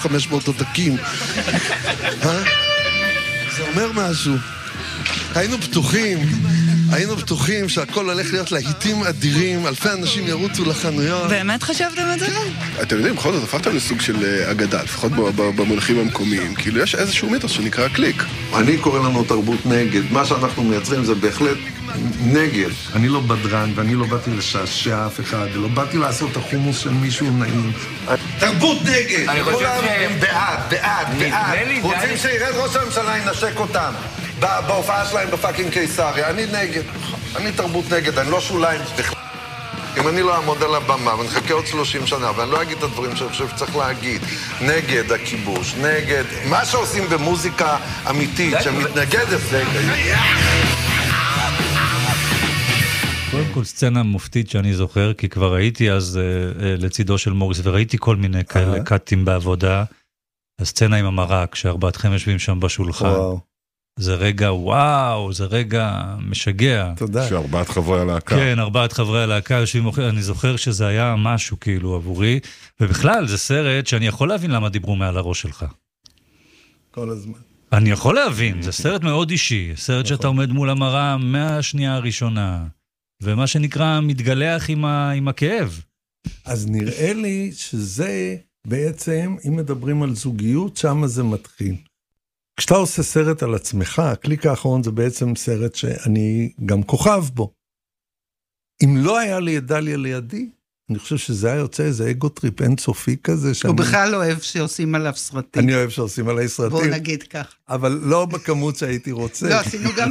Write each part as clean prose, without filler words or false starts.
1,500 עותקים. זה אומר משהו. היינו פתוחים שהכל הולך להיות להיטים אדירים, אלפי אנשים ירוצו לחנויות. באמת חשבתם את זה? אתם יודעים, בכל זאת הפכתם לסוג של אגדה, לפחות במונחים המקומיים, כאילו יש איזשהו מיתוס שנקרא קליק. אני קורא לנו תרבות נגד, מה שאנחנו מייצרים זה בהחלט נגד. אני לא בדרן ואני לא באתי לשעשע אף אחד, ולא באתי לעשות את החומוס של מישהו נעים. תרבות נגד! אני חושב שהם בעד. רוצים שירד ראש הממשלה ינשק אותם. בהופעה שלהם בפאקינג קיסריה, אני נגד. אני תרבות נגד, אני לא שוליים. אם אני לא אעמוד על הבמה ונחכה עוד 30 שנה ואני לא אגיד את הדברים שאני חושב שצריך להגיד, נגד הכיבוש, נגד מה שעושים במוזיקה אמיתית שמתנגדת זה. קודם כל סצנה מופתית שאני זוכר, כי כבר הייתי אז לצידו של מוריס וראיתי כל מיני כאלה קאטים בעבודה. הסצנה עם המרק, שארבעתכם יושבים שם בשולחן. זה רגע וואו, זה רגע משגע. תודה. שארבעת חברי הלהקה. כן, 4 חברי הלהקה יושבים, אני זוכר שזה היה משהו כאילו עבורי, ובכלל זה סרט שאני יכול להבין למה דיברו מעל הראש שלך. כל הזמן. אני יכול להבין, זה סרט מאוד אישי, סרט שאתה עומד מול המראה מהשנייה הראשונה, ומה שנקרא מתגלח עם הכאב. אז נראה לי שזה בעצם, אם מדברים על זוגיות, שם זה מתחיל. כשאתה עושה סרט על עצמך, הקליק האחרון זה בעצם סרט שאני גם כוכב בו. אם לא היה לי את דליה לידי, אני חושב שזה היה יוצא איזה אגו טריפ אינסופי כזה. הוא בכלל אוהב שעושים עליו סרטים. אני אוהב שעושים עליי סרטים. בואו נגיד כך. אבל לא בכמות שהייתי רוצה. לא, עשינו גם...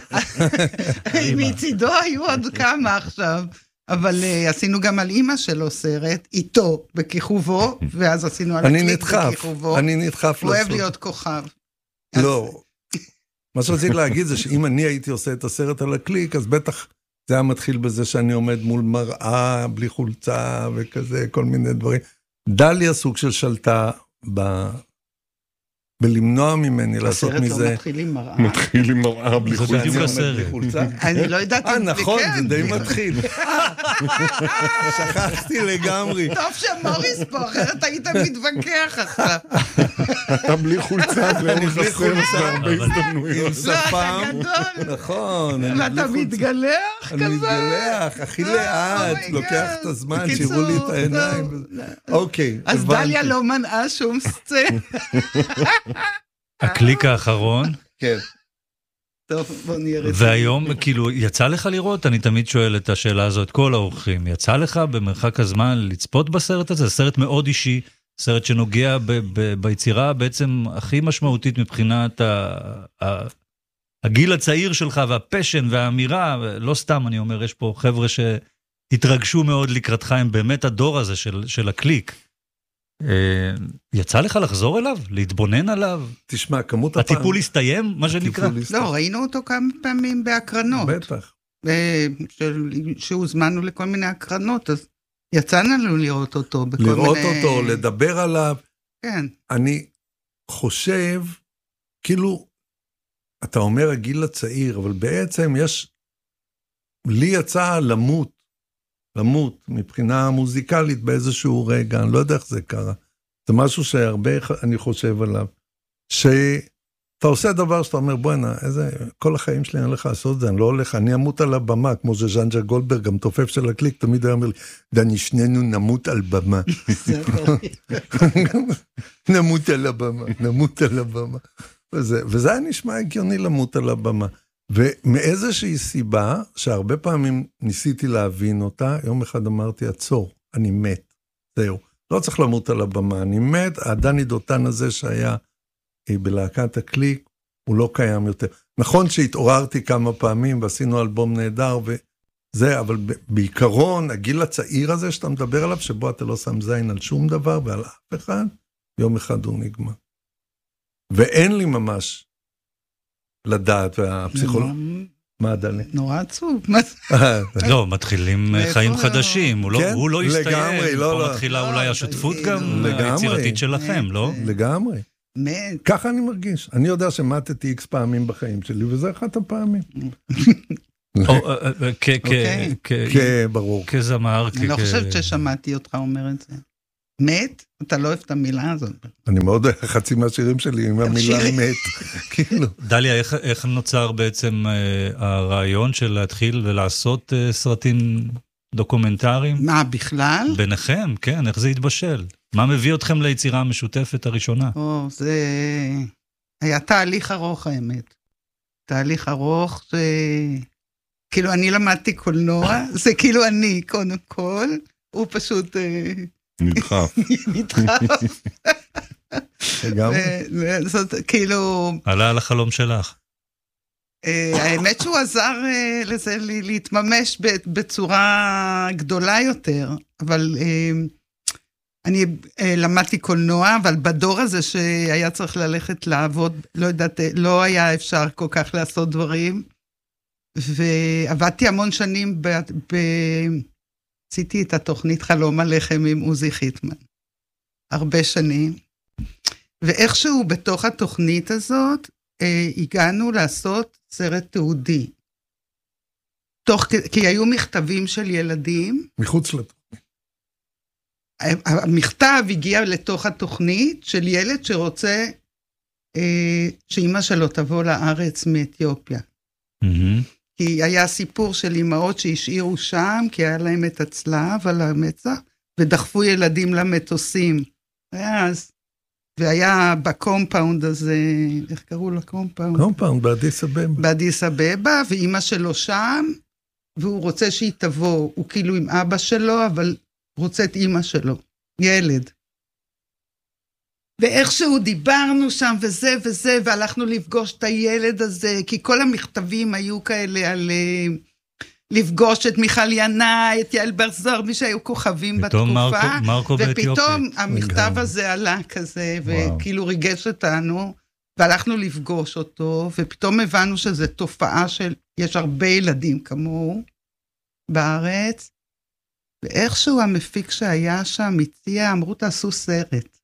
מצידו היו עוד כמה עכשיו. אבל עשינו גם על אמא שלו סרט, איתו בכיכובו, ואז עשינו על הקליק בכיכובו. אני נדחף. הוא אוהב להיות כוכב. לא. מה שרציתי להגיד זה שאם אני הייתי עושה את הסרט על הקליק, אז בטח זה היה מתחיל בזה שאני עומד מול מראה, בלי חולצה וכזה, כל מיני דברים. דליה סוג של שלטה בלמנוע ממני לעשות מזה. הסרט לא מתחיל עם מראה. מתחיל עם מראה בלי חולצה. זה בדיוק הסרט. אני לא יודעת אם זה נכון, כן. זה די מתחיל. שכחתי לגמרי. טוב שמוריס פה, אחרת היית מתווכח עכשיו. בלי חולצה, בלי חולצה, בהרבה הזדמנויות. עם שפם. נכון. ואתה מתגלח כזה? אני מתגלח, הכי לאט, לוקח את הזמן, שיראו לי את העיניים. אוקיי. אז דליה לא מנעה שום סצנה. הקליק האחרון. כן. טוב, בוא נראה. והיום, כאילו, יצא לך לראות? אני תמיד שואל את השאלה הזאת, כל האורחים, יצא לך במרחק הזמן לצפות בסרט הזה? זה סרט מאוד אישי, סרט שנוגע ביצירה בעצם הכי משמעותית מבחינת הגיל הצעיר שלך והפשן והאמירה, לא סתם אני אומר, יש פה חבר'ה שהתרגשו מאוד לקראתך, הם באמת הדור הזה של הקליק. יצא לך לחזור אליו? להתבונן עליו? תשמע, כמות הפעם... הטיפול הסתיים, מה שנקרא? לא, ראינו אותו כמה פעמים בהקרנות. בטח. שהוזמנו לכל מיני הקרנות, אז יצא לנו לראות אותו בכל מיני... לראות אותו, לדבר עליו. כן. אני חושב, כאילו, אתה אומר הגיל הצעיר, אבל בעצם יש... לי יצא למות מבחינה מוזיקלית באיזשהו רגע, אני לא יודע איך זה קרה. זה משהו שהרבה אני חושב עליו. שאתה עושה דבר שאתה אומר, בוא'נה, כל החיים שלי אני הולך לעשות את זה, אני לא הולך, אני אמות על הבמה, כמו שז'אנג'ה גולדברג, גם תופף של הקליק, תמיד היה אומר לי, דני, שנינו נמות על במה. נמות על הבמה. וזה היה נשמע הגיוני למות על הבמה. ומאיזושהי סיבה, שהרבה פעמים ניסיתי להבין אותה, יום אחד אמרתי, עצור, אני מת. זהו. לא צריך למות על הבמה, אני מת. הדני דותן הזה שהיה בלהקת הקליק, הוא לא קיים יותר. נכון שהתעוררתי כמה פעמים, ועשינו אלבום נהדר, וזה, אבל בעיקרון, הגיל הצעיר הזה שאתה מדבר עליו, שבו אתה לא שם זין על שום דבר, ועל אף אחד, יום אחד הוא נגמר. ואין לי ממש לדעת, והפסיכולוג... מה דני? נורא עצוב. לא, מתחילים חיים חדשים, הוא לא יסתיים, לא. פה מתחילה אולי השותפות גם היצירתית שלכם, לא? לגמרי. ככה אני מרגיש. אני יודע שמתתי איקס פעמים בחיים שלי, וזה אחת הפעמים. ברור. כזמר. אני לא חושבת ששמעתי אותך אומר את זה. מת? אתה לא אוהב את המילה הזאת. אני מאוד אוהב חצי מהשירים שלי עם המילה מת. כאילו. דליה, איך נוצר בעצם הרעיון של להתחיל ולעשות סרטים דוקומנטריים? מה, בכלל? ביניכם, כן, איך זה התבשל? מה מביא אתכם ליצירה המשותפת הראשונה? זה היה תהליך ארוך, האמת. תהליך ארוך, כאילו אני למדתי קולנוע, זה כאילו אני, קודם כל, הוא פשוט נדחף. זאת כאילו... עלה על החלום שלך. האמת שהוא עזר לזה להתממש בצורה גדולה יותר, אבל אני למדתי קולנוע, אבל בדור הזה שהיה צריך ללכת לעבוד, לא יודעת, לא היה אפשר כל כך לעשות דברים, ועבדתי המון שנים, עשיתי את התוכנית חלום הלחם עם עוזי חיטמן, הרבה שנים, ואיכשהו בתוך התוכנית הזאת, הגענו לעשות סרט תיעודי, כי היו מכתבים של ילדים, מחוץ לתוכנית. המכתב הגיע לתוך התוכנית של ילד שרוצה שאמא שלו תבוא לארץ מאתיופיה. כי היה סיפור של אמהות שהשאירו שם, כי היה להם את הצלב על המצח, ודחפו ילדים למטוסים. והיה בקומפאונד הזה, איך קראו לקומפאונד? קומפאונד, באדיס אבבה. באדיס אבבה, ואמא שלו שם, והוא רוצה שהיא תבוא, הוא כאילו עם אבא שלו, אבל רוצה את אמא שלו, ילד. ואיכשהו דיברנו שם וזה וזה, והלכנו לפגוש את הילד הזה, כי כל המכתבים היו כאלה על לפגוש את מיכל ינאי, את יעל בר זוהר, מי שהיו כוכבים בתקופה, מרקו ופתאום המכתב הזה עלה כזה, וכאילו ריגש אותנו, והלכנו לפגוש אותו, ופתאום הבנו שזו תופעה של, יש הרבה ילדים כמוהו בארץ, ואיכשהו המפיק שהיה שם הציע, אמרו תעשו סרט.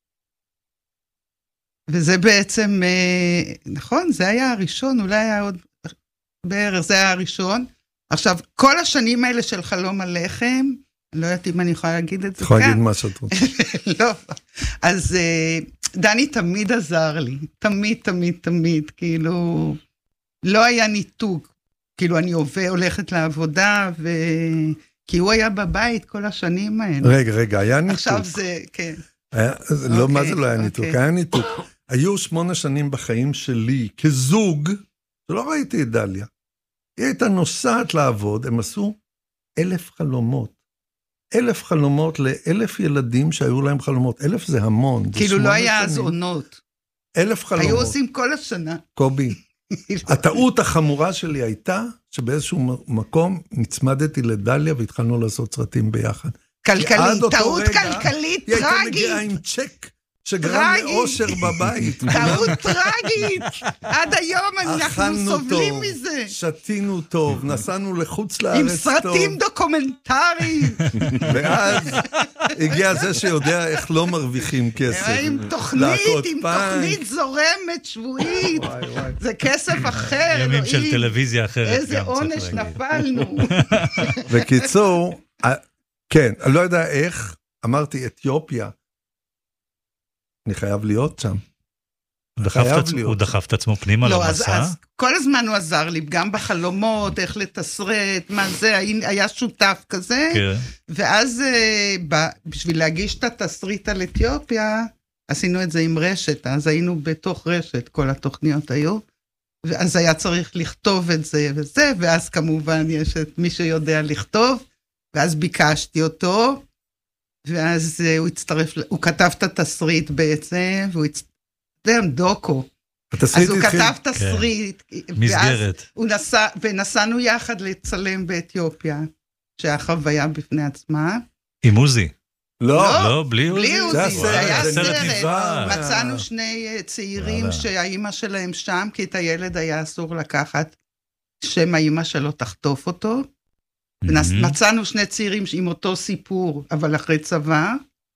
וזה בעצם, נכון, זה היה הראשון, אולי היה עוד בערך, זה היה הראשון. עכשיו, כל השנים האלה של חלום הלחם, לא יודעת אם אני יכולה להגיד את זה כאן. יכולה להגיד מה שאת רוצה. לא, אז דני תמיד עזר לי, תמיד, כאילו, לא היה ניתוק, כאילו אני הולכת לעבודה, כי הוא היה בבית כל השנים האלה. רגע, היה ניתוק. עכשיו זה, כן. לא, מה זה לא היה ניתוק? היה ניתוק. היו 8 שנים בחיים שלי, כזוג, שלא ראיתי את דליה. היא הייתה נוסעת לעבוד, הם עשו 1,000 חלומות. 1,000 חלומות ל1,000 ילדים שהיו להם חלומות. 1,000 זה המון. כאילו לא היה אז עונות. 1,000 חלומות. היו עושים כל השנה. קובי, הטעות החמורה שלי הייתה, שבאיזשהו מקום נצמדתי לדליה, והתחלנו לעשות סרטים ביחד. כלכלית, טעות כלכלית, טרגית. היא הייתה מגיעה עם צ'ק, שגרם לאושר בבית. טעות טרגית. עד היום אנחנו סובלים מזה. שתינו טוב, נסענו לחוץ לארץ טוב. עם סרטים דוקומנטריים. ואז הגיע זה שיודע איך לא מרוויחים כסף. עם תוכנית זורמת, שבועית. זה כסף אחר. ימים של טלוויזיה אחרת. איזה עונש נפלנו. בקיצור, כן, אני לא יודע איך, אמרתי אתיופיה. אני חייב להיות שם. הוא דחף את עצמו פנימה למסע? אז כל הזמן הוא עזר לי, גם בחלומות, איך לתסרט, מה זה, היה שותף כזה, ואז בשביל להגיש את התסריט על אתיופיה, עשינו את זה עם רשת, אז היינו בתוך רשת, כל התוכניות היו, ואז היה צריך לכתוב את זה וזה, ואז כמובן יש את מי שיודע לכתוב, ואז ביקשתי אותו, ואז הוא כתב את התסריט בעצם, והוא דוקו. אז הוא כתב תסריט, מסגרת. ונסענו יחד לצלם באתיופיה, שהיה חוויה בפני עצמה. עם עוזי? לא, בלי עוזי. זה היה סרט. מצאנו 2 צעירים שהאימא שלהם שם, כי את הילד היה אסור לקחת, שם האימא שלו תחטוף אותו. מצאנו 2 צעירים עם אותו סיפור, אבל אחרי צבא,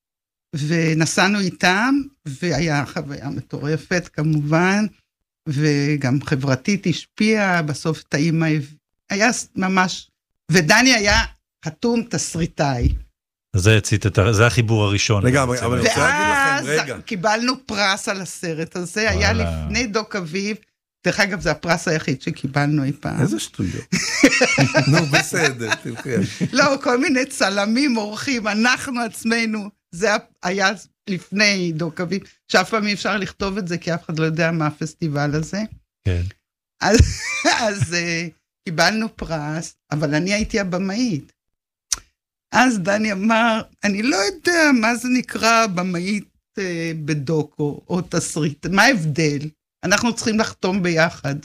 ונסענו איתם, והיה חוויה מטורפת כמובן, וגם חברתית השפיעה, בסוף את האמא, היה ממש, ודני היה חתום תסריטאי, זה החיבור הראשון. לגמרי, אבל אני רוצה להגיד לכם, רגע. ואז קיבלנו פרס על הסרט הזה, היה לפני דוק אביב, דרך אגב, זה הפרס היחיד שקיבלנו אי פעם. איזה שטויות. נו, בסדר, תלכי. לא, כל מיני צלמים, אורחים, אנחנו עצמנו, זה היה לפני דוק אביב, שאף פעם אי אפשר לכתוב את זה, כי אף אחד לא יודע מה הפסטיבל הזה. כן. אז קיבלנו פרס, אבל אני הייתי הבמאית. אז דני אמר, אני לא יודע מה זה נקרא במאית בדוקו, או תסריט, מה ההבדל? אנחנו צריכים לחתום ביחד.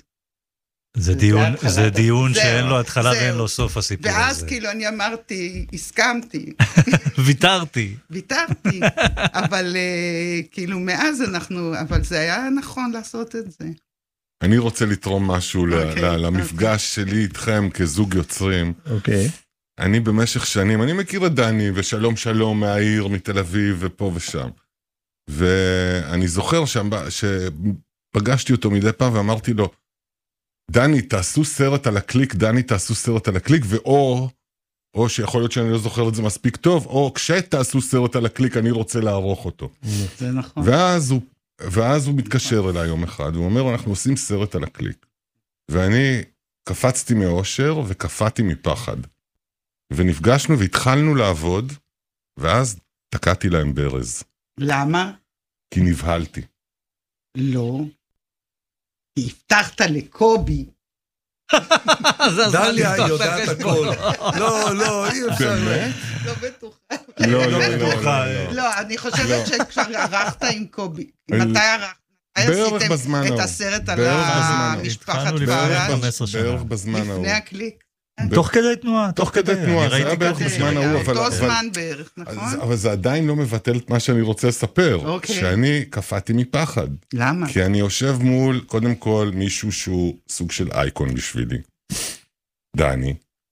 זה דיון שאין לו התחלה ואין לו סוף הסיפור הזה. ואז כאילו אני אמרתי, הסכמתי. ויתרתי, אבל כאילו מאז אבל זה היה נכון לעשות את זה. אני רוצה לתרום משהו למפגש שלי איתכם כזוג יוצרים. אוקיי. אני במשך שנים, אני מכיר את דני, ושלום שלום מהעיר, מתל אביב ופה ושם. ואני זוכר שפגשתי אותו מדי פעם ואמרתי לו, דני, תעשו סרט על הקליק, או שיכול להיות שאני לא זוכר את זה מספיק טוב, או כשתעשו סרט על הקליק, אני רוצה לערוך אותו. זה נכון. ואז הוא מתקשר אליי יום אחד, הוא אומר, אנחנו עושים סרט על הקליק. ואני קפצתי מאושר וקפאתי מפחד. ונפגשנו והתחלנו לעבוד, ואז תקעתי להם ברז. למה? כי נבהלתי. לא. כי הבטחת לקובי. דליה יודעת הכל. לא, אי אפשר. באמת? לא בטוחה. לא. אני חושבת שכבר ערכת עם קובי. מתי ערכת? בערך בזמן ההוא. את הסרט על המשפחת פרש? בערך בזמן ההוא. לפני הקליק. תוך כדי תנועה. זה היה בערך בזמן ההוא. אותו זמן בערך, נכון? אבל זה עדיין לא מבטל את מה שאני רוצה לספר. אוקיי. שאני קפאתי מפחד. למה? כי אני יושב מול, קודם כל, מישהו שהוא סוג של אייקון בשבילי. דני.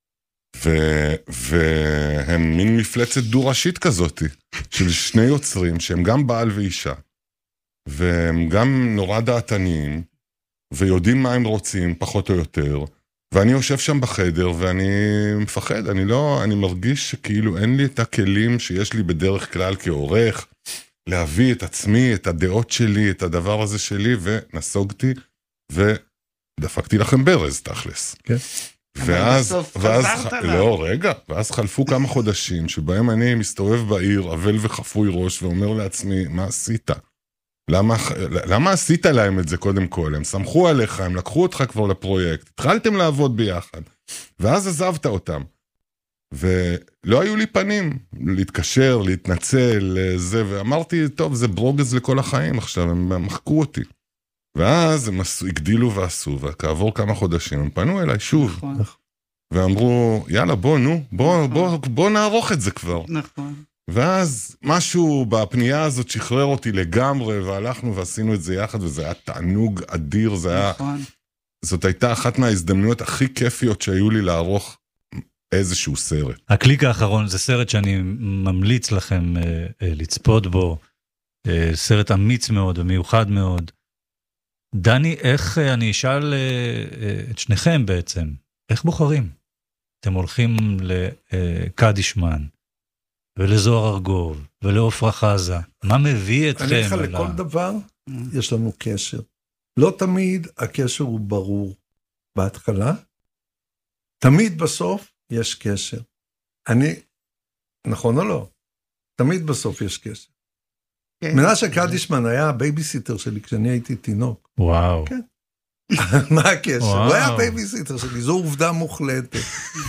והם מין מפלצת דו-ראשית כזאת, של שני יוצרים, שהם גם בעל ואישה. והם גם נורא דעתניים, ויודעים מה הם רוצים, פחות או יותר. ואני יושב שם בחדר, ואני מפחד, אני מרגיש שכאילו אין לי את הכלים שיש לי בדרך כלל כעורך, להביא את עצמי, את הדעות שלי, את הדבר הזה שלי, ונסוגתי, ודפקתי לכם ברז, תכלס. כן. ואז, חזרת לה. לא, רגע, ואז חלפו כמה חודשים, שבהם אני מסתובב בעיר, אבל וחפוי ראש, ואומר לעצמי, מה עשית? למה עשית להם את זה קודם כל? הם סמכו עליך, הם לקחו אותך כבר לפרויקט, התחלתם לעבוד ביחד, ואז עזבת אותם. ולא היו לי פנים להתקשר, להתנצל, ואמרתי, טוב, זה ברוגז לכל החיים עכשיו, הם מחקו אותי. ואז הם הגדילו ועשו, וכעבור כמה חודשים הם פנו אליי שוב. נכון. ואמרו, יאללה, בוא נערוך את זה כבר. נכון. ואז משהו בפנייה הזאת שחרר אותי לגמרי, והלכנו ועשינו את זה יחד, וזה היה תענוג אדיר, נכון. זאת הייתה אחת מההזדמנויות הכי כיפיות שהיו לי לערוך איזשהו סרט. הקליק האחרון זה סרט שאני ממליץ לכם לצפות בו, סרט אמיץ מאוד ומיוחד מאוד. דני, איך אני אשאל את שניכם בעצם, איך בוחרים? אתם הולכים לקדישמן, ולזוהר ארגוב, ולעופרה חזה. מה מביא אתכם? אני חלק לכל דבר, יש לנו קשר. לא תמיד הקשר הוא ברור בהתחלה, תמיד בסוף יש קשר. נכון או לא? תמיד בסוף יש קשר. מנשה קדישמן היה הבייביסיטר שלי כשאני הייתי תינוק. וואו. כן. מה הקשר? הוא היה הבייביסיטר שלי, זו עובדה מוחלטת.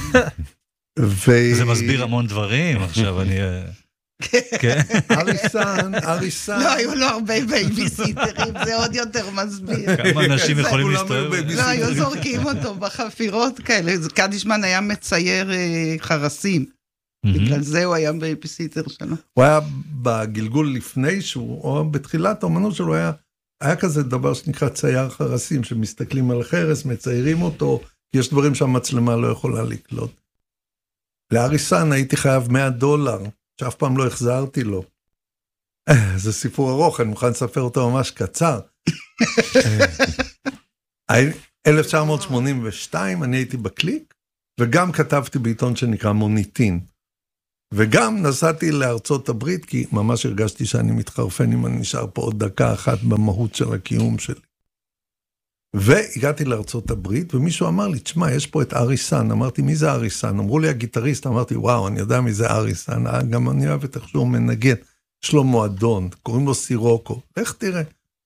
זה מסביר המון דברים, עכשיו אני... כן. אריסן. לא, היו לו הרבה בייביסיטרים, זה עוד יותר מסביר. כמה אנשים יכולים להסתובב? לא, היו זורקים אותו בחפירות כאלה, קדישמן היה מצייר חרסים. בגלל זה הוא היה בייביסיטר שלו. הוא היה בגלגול לפני שהוא, או בתחילת האמנות שלו, היה כזה דבר שנקרא צייר חרסים, שמסתכלים על חרס, מציירים אותו, כי יש דברים שהמצלמה לא יכולה לקלוט. לאריסן הייתי חייב $100, שאף פעם לא החזרתי לו. זה סיפור ארוך, אני מוכן לספר אותו ממש קצר. 1982 אני הייתי בקליק, וגם כתבתי בעיתון שנקרא מוניטין. וגם נסעתי לארצות הברית, כי ממש הרגשתי שאני מתחרפן אם אני נשאר פה עוד דקה אחת במהות של הקיום שלי. והגעתי לארצות הברית, ומישהו אמר לי, תשמע, יש פה את אריסן. אמרתי, מי זה אריסן? אמרו לי, הגיטריסט. אמרתי, וואו, אני יודע מי זה אריסן. גם אני אוהב את איך שהוא מנגן. יש לו מועדון, קוראים לו סירוקו. לך תראה.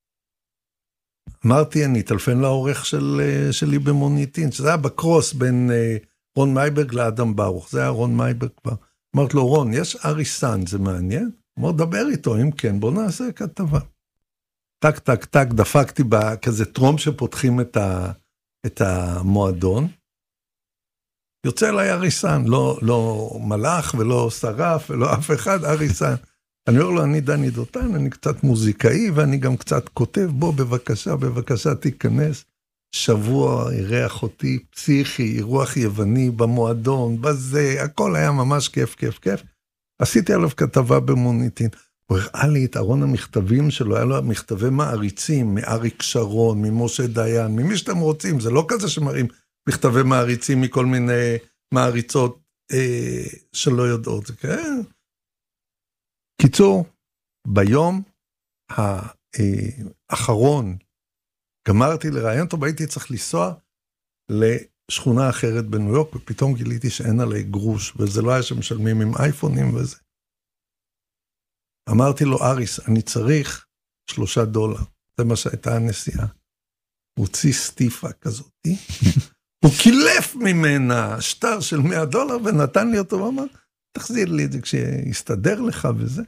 אמרתי, אני אטלפן לעורך שלי במוניטין, שזה היה בקרוס בין רון מייברג לאדם ברוך. זה היה רון מייברג כבר. אמרתי לו, רון, יש אריסן, זה מעניין? אמר, דבר איתו, אם כן, בוא נעשה כתבה. טק, טק, טק, דפקתי בכזה טרום שפותחים את המועדון. יוצא אליי אריסן, לא מלאך ולא שרף ולא אף אחד, אריסן. אני אומר לו, אני דני דותן, אני קצת מוזיקאי ואני גם קצת כותב, בוא בבקשה תיכנס. שבוע אירח אותי, פסיכי, אירוח יווני במועדון, בזה, הכל היה ממש כיף. עשיתי עליו כתבה במוניטין. הוא הראה לי את ארון המכתבים שלו, היה לו מכתבי מעריצים, מאריק שרון, ממשה דיין, ממי שאתם רוצים, זה לא כזה שמראים מכתבי מעריצים מכל מיני מעריצות שלא יודעות, זה כן. קיצור, ביום האחרון, גמרתי לראיין אותו, הייתי צריך לנסוע לשכונה אחרת בניו יורק, ופתאום גיליתי שאין עלי גרוש, וזה לא היה שמשלמים עם אייפונים וזה. אמרתי לו, אריס, אני צריך $3. זה מה שהייתה הנסיעה. הוא הוציא סטיפה כזאת. הוא קילף ממנה שטר של $100 ונתן לי אותו, ואמר, תחזיר לי את זה כשיסתדר לך וזה.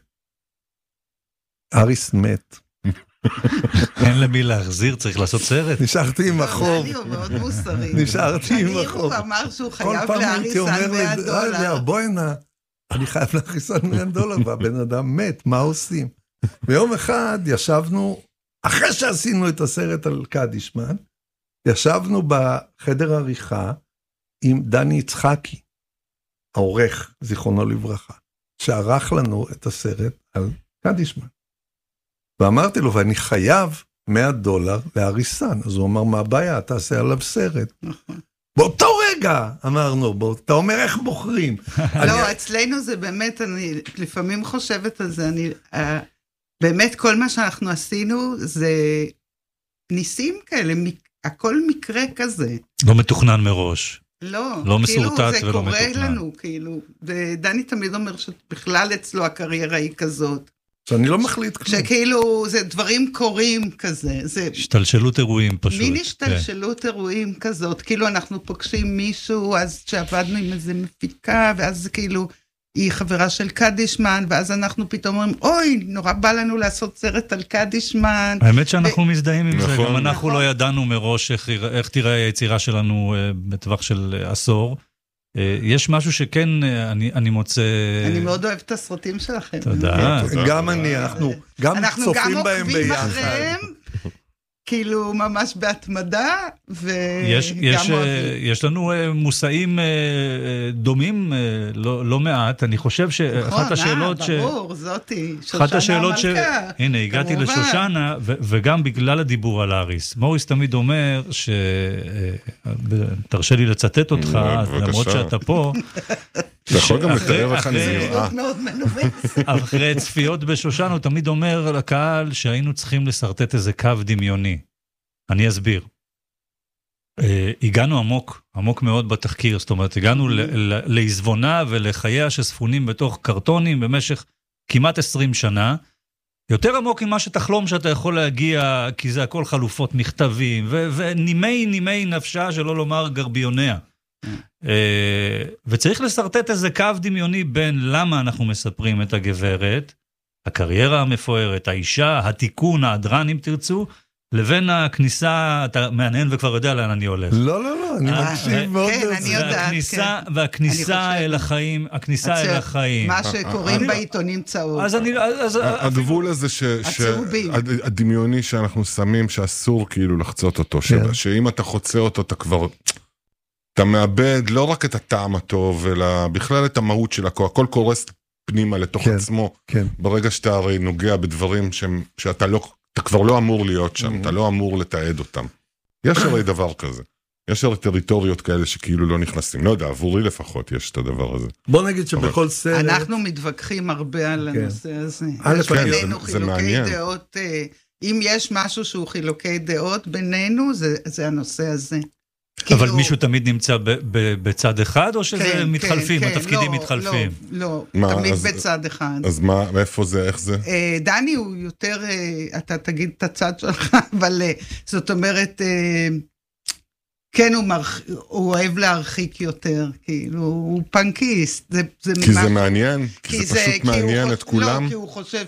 אריס מת. אין למי להחזיר, צריך לעשות סרט. נשארתי עם החוב. הוא מאוד מוסרי. נשארתי עם החוב. הוא אמר שהוא חייב לאריסן $100. בואי נע. אני חייב להכניסן $100, והבן אדם מת, מה עושים? ויום אחד ישבנו, אחרי שעשינו את הסרט על קדישמן, ישבנו בחדר עריכה עם דני יצחקי, העורך, זיכרונו לברכה, שערך לנו את הסרט על קדישמן. ואמרתי לו, ואני חייב $100 לאריסן. אז הוא אמר, מה הבעיה? תעשה עליו סרט. באותו רגע, אמרנו, אתה אומר איך בוחרים. לא, אצלנו זה באמת, אני לפעמים חושבת על זה, באמת כל מה שאנחנו עשינו, זה ניסים כאלה, הכל מקרה כזה. לא מתוכנן מראש. לא מסורטט ולא מתוכנן. זה קורה לנו, כאילו, ודני תמיד אומר שבכלל אצלו הקריירה היא כזאת. שאני לא מחליט כלום. שכאילו, זה דברים קורים כזה. השתלשלות אירועים פשוט. מין השתלשלות אירועים כזאת. כאילו אנחנו פוגשים מישהו, אז שעבדנו עם איזה מפיקה, ואז כאילו, היא חברה של קדישמן, ואז אנחנו פתאום אומרים, אוי, נורא בא לנו לעשות סרט על קדישמן. האמת שאנחנו מזדהים עם זה, גם אנחנו לא ידענו מראש איך תראה היצירה שלנו בטווח של עשור. יש משהו שכן אני מוצא... אני מאוד אוהב את הסרטים שלכם. תודה. גם אני, אנחנו גם צופים בהם ביחד. כאילו ממש בהתמדה, יש לנו מושאים דומים לא מעט, אני חושב שאחת השאלות ברור, זאתי, שושנה המלכה. הנה, הגעתי לשושנה, וגם בגלל הדיבור על אריס. מוריס תמיד אומר, תרשה לי לצטט אותך, למרות שאתה פה, אתה יכול גם לתאר איך אני נראה. אחרי צפיות בשושן, הוא תמיד אומר לקהל שהיינו צריכים לסרטט איזה קו דמיוני. אני אסביר. הגענו עמוק מאוד בתחקיר, זאת אומרת, הגענו לעזבונה ולחייה שספונים בתוך קרטונים במשך כמעט 20 שנה, יותר עמוק ממה שתחלום שאתה יכול להגיע, כי זה הכל חלופות מכתבים, ונימי נפשה, שלא לומר גרביוניה. וצריך לסרטט איזה קו דמיוני בין למה אנחנו מספרים את הגברת, הקריירה המפוארת, האישה, התיקון, האדרן אם תרצו, לבין הכניסה, אתה מעניין וכבר יודע לאן אני הולך. לא, אני מקשיב מאוד. כן, אני יודעת, כן. והכניסה אל החיים, מה שקוראים בעיתונים צהוב. הגבול הזה הדמיוני שאנחנו שמים, שאסור כאילו לחצות אותו, שאם אתה חוצה אותו, אתה כבר... אתה מאבד לא רק את הטעם הטוב, אלא בכלל את המהות של הכל קורס פנימה לתוך עצמו, ברגע שאתה הרי נוגע בדברים שאתה כבר לא אמור להיות שם, אתה לא אמור לתעד אותם. יש הרי דבר כזה. יש טריטוריות כאלה שכאילו לא נכנסים. לא יודע, עבורי לפחות יש את הדבר הזה. בוא נגיד שבכל סרט... אנחנו מתווכחים הרבה על הנושא הזה. זה מעניין. אם יש משהו שהוא חילוקי דעות בינינו, זה הנושא הזה. אבל מישהו תמיד נמצא בצד אחד, או שזה מתחלפים, התפקידים מתחלפים? לא, תמיד בצד אחד. אז מה, מאיפה זה, איך זה? דני הוא יותר, אתה תגיד את הצד שלך, אבל זאת אומרת, כן, הוא אוהב להרחיק יותר, כאילו, הוא פנקיסט. כי זה מעניין? כי זה פשוט מעניין את כולם? לא, כי הוא חושב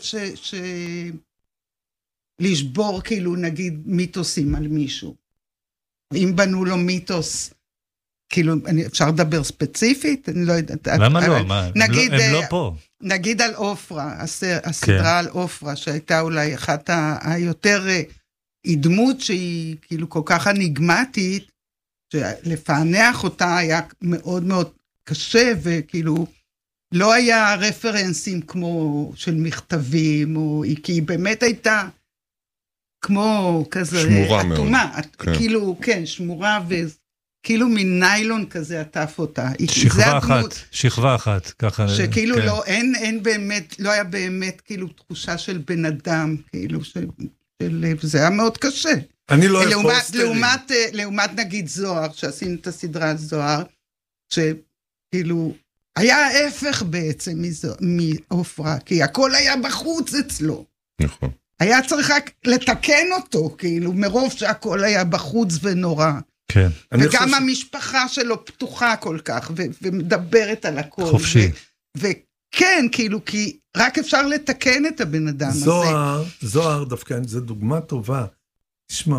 לשבור, כאילו, נגיד, מיתוסים על מישהו. אם בנו לו מיתוס, כאילו, אפשר לדבר ספציפית? אני לא יודעת. למה לא? הם לא פה. נגיד על אופרה, הסדרה על אופרה, שהייתה אולי אחת היותר, היא דמות שהיא כאילו כל כך אניגמטית, שלפענח אותה היה מאוד מאוד קשה, וכאילו לא היה רפרנסים כמו של מכתבים, כי היא באמת הייתה כמו כזה שמורה אטומה, מאוד. כאילו, כן, שמורה, וכאילו מניילון כזה עטף אותה. שכבה אחת, ככה. שכאילו לא, אין באמת, לא היה באמת כאילו תחושה של בן אדם, כאילו זה היה מאוד קשה. אני לא יכול סטרים. לעומת נגיד זוהר, שעשינו את הסדרה על זוהר, שכאילו היה ההפך בעצם מאופרה, כי הכל היה בחוץ אצלו. נכון. היה צריך רק לתקן אותו, כאילו, מרוב שהכל היה בחוץ ונורא. כן. וגם המשפחה שלו פתוחה כל כך, ומדברת על הכל. חופשי. וכן, כאילו, כי רק אפשר לתקן את הבן אדם הזה. זוהר דווקא, זו דוגמה טובה. תשמע,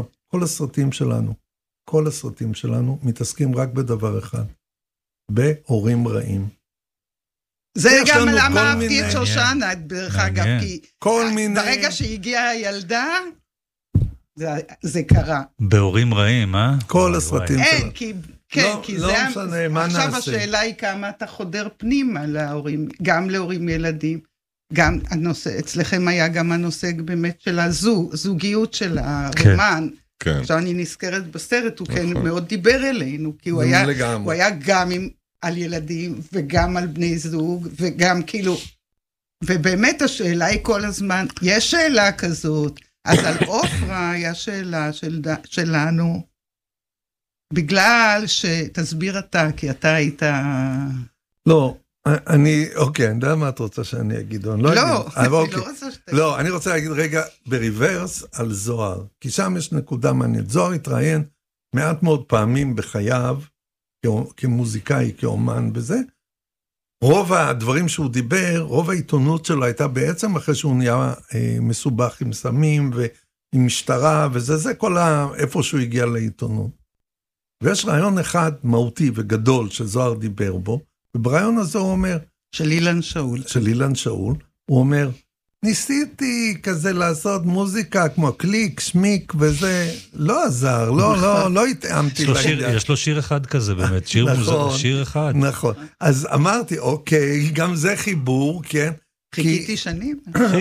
כל הסרטים שלנו מתעסקים רק בדבר אחד. בהורים רעים. זה גם למה אהבתי את שושנה, דרך אגב, כי ברגע שהגיעה הילדה, זה קרה. בהורים רעים, אה? כל הסרטים שלנו. כן, כי זה... עכשיו השאלה היא כמה אתה חודר פנימה להורים, גם להורים ילדים, גם הנושא, אצלכם היה גם הנושא באמת של הזוגיות של הרומן. עכשיו אני נזכרת בסרט, הוא כן מאוד דיבר אלינו, כי הוא היה גם על ילדים, וגם על בני זוג, וגם כאילו, ובאמת השאלה היא כל הזמן, יש שאלה כזאת, אז על אופרה היה שאלה שלנו, בגלל שתסביר אתה, כי אתה היית... לא, אוקיי, אני יודע מה את רוצה שאני אגיד, אני לא רוצה שתגיד. לא, אני רוצה להגיד רגע בריברס על זוהר, כי שם יש נקודה מעניינת. זוהר התראיין מעט מאוד פעמים בחייו, כמוזיקאי, כאומן בזה. רוב הדברים שהוא דיבר, רוב העיתונות שלו הייתה בעצם אחרי שהוא נהיה מסובך עם סמים ועם משטרה, וזה כל איפה שהוא הגיע לעיתונות. ויש רעיון אחד מהותי וגדול שזוהר דיבר בו, וברעיון הזה הוא אומר... של אילן שאול. הוא אומר, ניסיתי כזה לעשות מוזיקה כמו קליק, שמיק וזה, לא עזר, לא התאמתי לעניין. יש לו שיר אחד כזה באמת, שיר אחד. נכון, אז אמרתי, אוקיי, גם זה חיבור, כן? חיכיתי שנים.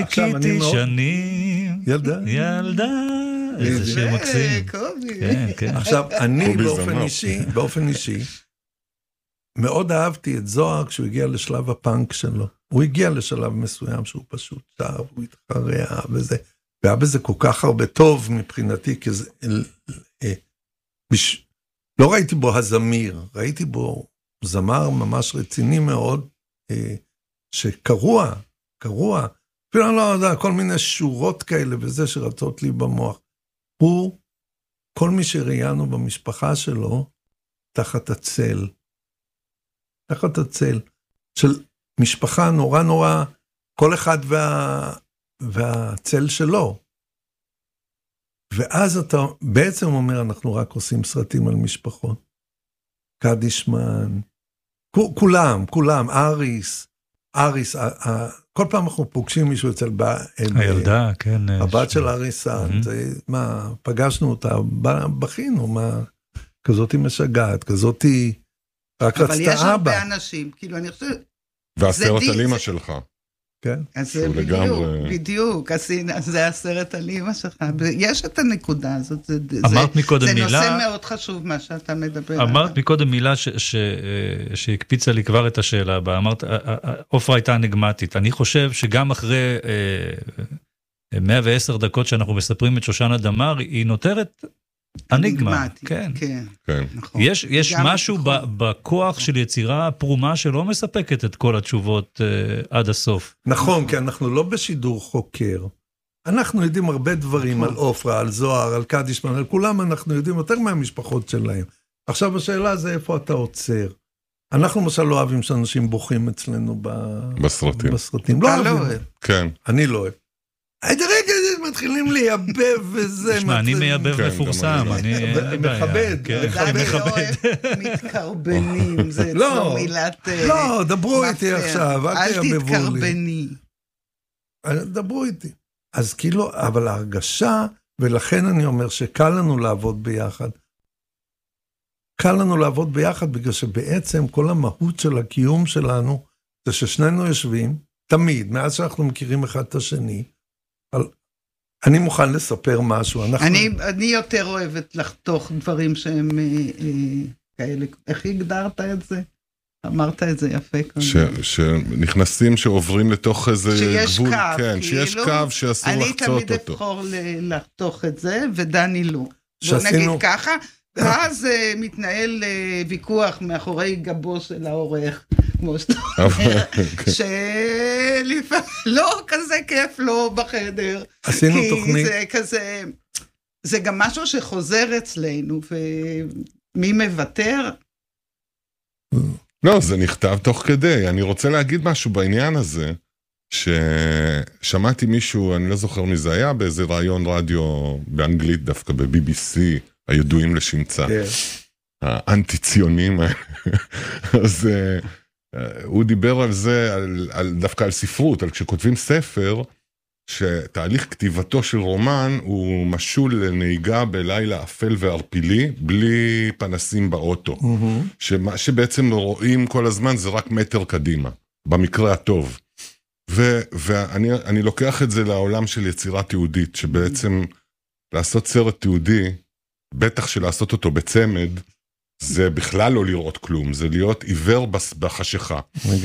ילדה. איזה שיר מקסים. עכשיו, אני באופן אישי, מאוד אהבתי את זוהר כשהוא הגיע לשלב הפאנק שלו. הוא הגיע לשלב מסוים שהוא פשוט שר, הוא התחרע וזה, והיה בזה כל כך הרבה טוב מבחינתי, כי זה, לא ראיתי בו הזמיר, ראיתי בו זמר ממש רציני מאוד, שקרוע, אפילו אני לא יודע, כל מיני שורות כאלה וזה שרצות לי במוח. הוא, כל מי שראיינו במשפחה שלו, תחת הצל של משפחה נורא, כל אחד והצל שלו. ואז אתה בעצם אומר, אנחנו רק עושים סרטים על משפחות. קדישמן, כולם, אריס, כל פעם אנחנו פוגשים מישהו אצל הילדה, כן. הבת של אריסן, פגשנו אותה, בכינו, כזאת משגעת, כזאת רק רצתה אבא. אבל יש הרבה אנשים, כאילו אני חושב... והסרט על אמא שלך. כן. אז זה בדיוק, אז זה הסרט על אמא שלך. יש את הנקודה הזאת, אמרת מקודם מילה... זה נושא מאוד חשוב מה שאתה מדבר. אמרת מקודם מילה שהקפיצה לי כבר את השאלה הבאה. אמרת, עופרה הייתה אנגמטית. אני חושב שגם אחרי 110 דקות שאנחנו מספרים את שושנה דמאר, היא נותרת... אניגמה, כן. נכון. יש משהו בכוח של יצירה פרומה שלא מספקת את כל התשובות עד הסוף. נכון, כי אנחנו לא בשידור חוקר. אנחנו יודעים הרבה דברים על עופרה, על זוהר, על קדישמן, על כולם אנחנו יודעים יותר מהמשפחות שלהם. עכשיו השאלה זה איפה אתה עוצר. אנחנו למשל לא אוהבים שאנשים בוכים אצלנו בסרטים. אתה לא אוהב. כן. אני לא אוהב. רגע, מתחילים לייבב וזה. תשמע, אני מייבב מפורסם, אני מכבד. אני לא אוהב מתקרבנים, זה אצלו מילת... לא, דברו איתי עכשיו, אל תייבבו לי. אל תתקרבני. דברו איתי. אז כאילו, אבל ההרגשה, ולכן אני אומר שקל לנו לעבוד ביחד. קל לנו לעבוד ביחד, בגלל שבעצם כל המהות של הקיום שלנו, זה ששנינו יושבים, תמיד, מאז שאנחנו מכירים אחד את השני, אני מוכן לספר משהו. אני יותר אוהבת לחתוך דברים שהם כאלה. איך הגדרת את זה? אמרת את זה יפה. שנכנסים שעוברים לתוך איזה גבול. שיש קו. כן, שיש קו שאסור לחצות אותו. אני תמיד אבחור לחתוך את זה, ודני לא. בוא נגיד ככה, ואז מתנהל ויכוח מאחורי גבו של העורך. כמו שאתה אומר, לא כזה כיף לו בחדר. עשינו תוכנית. זה כזה, זה גם משהו שחוזר אצלנו, ומי מוותר? לא, זה נכתב תוך כדי. אני רוצה להגיד משהו בעניין הזה, ששמעתי מישהו, אני לא זוכר מי זה היה, באיזה רעיון רדיו באנגלית דווקא, ב-BBC, הידועים לשמצה. האנטי-ציונים. אז... הוא דיבר על זה, דווקא על ספרות, על כשכותבים ספר, שתהליך כתיבתו של רומן הוא משול לנהיגה בלילה אפל וערפילי, בלי פנסים באוטו. שמה שבעצם רואים כל הזמן זה רק מטר קדימה, במקרה הטוב. ואני לוקח את זה לעולם של יצירה תיעודית, שבעצם לעשות סרט תיעודי, בטח שלעשות אותו בצמד, זה בכלל לא לראות כלום, זה להיות עיוור בחשיכה.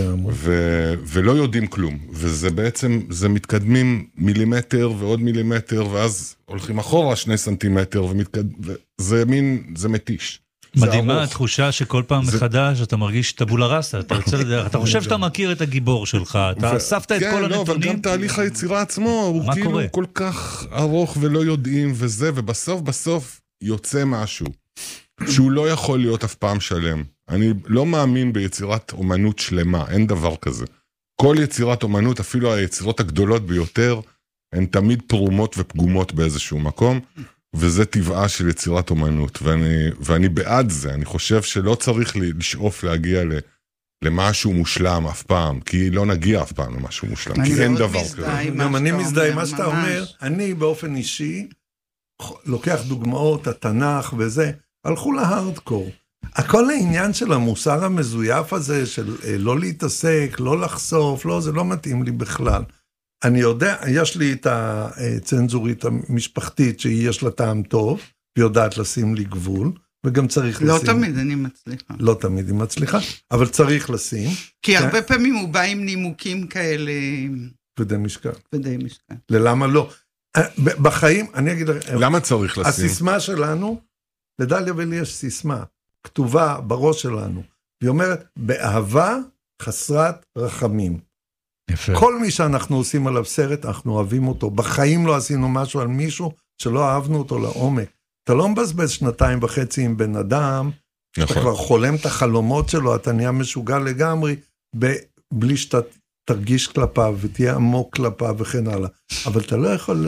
ולא יודעים כלום. וזה בעצם, זה מתקדמים מילימטר ועוד מילימטר, ואז הולכים אחורה 2 סנטימטר, וזה מין, זה מתיש. מדהימה התחושה שכל פעם מחדש אתה מרגיש טבולה ראסה, אתה חושב שאתה מכיר את הגיבור שלך, אתה אספת את כל הנתונים. אבל גם תהליך היצירה עצמו, הוא כאילו כל כך ארוך ולא יודעים וזה, ובסוף יוצא משהו. שהוא לא יכול להיות אף פעם שלם. אני לא מאמין ביצירת אומנות שלמה, אין דבר כזה. כל יצירת אומנות, אפילו היצירות הגדולות ביותר, הן תמיד פרומות ופגומות באיזשהו מקום, וזה טבעה של יצירת אומנות, ואני בעד זה, אני חושב שלא צריך לשאוף להגיע למשהו מושלם אף פעם, כי לא נגיע אף פעם למשהו מושלם, כי אין דבר כזה. גם אני מזדהה עם מה שאתה אומר, אני באופן אישי, לוקח דוגמאות, התנ"ך וזה, הלכו להארדקור. הכל העניין של המוסר המזויף הזה, של לא להתעסק, לא לחשוף, לא, זה לא מתאים לי בכלל. אני יודע, יש לי את הצנזורית המשפחתית, שהיא יש לה טעם טוב, ויודעת לשים לי גבול, וגם צריך לא לשים. לא תמיד אני מצליחה. לא תמיד היא מצליחה, אבל צריך לשים. כי הרבה פעמים הוא בא עם נימוקים כאלה. כבדי משקל. כבדי משקל. ללמה לא? בחיים, אני אגיד... למה צריך לשים? הסיסמה שלנו, לדליה ולי יש סיסמה, כתובה בראש שלנו, והיא אומרת, באהבה חסרת רחמים. יפה. כל מי שאנחנו עושים עליו סרט, אנחנו אוהבים אותו. בחיים לא עשינו משהו על מישהו שלא אהבנו אותו לעומק. אתה לא מבזבז 2.5 עם בן אדם, נכון. אתה כבר חולם את החלומות שלו, אתה נהיה משוגע לגמרי, בלי שאתה תרגיש כלפיו ותהיה עמוק כלפיו וכן הלאה. אבל אתה לא יכול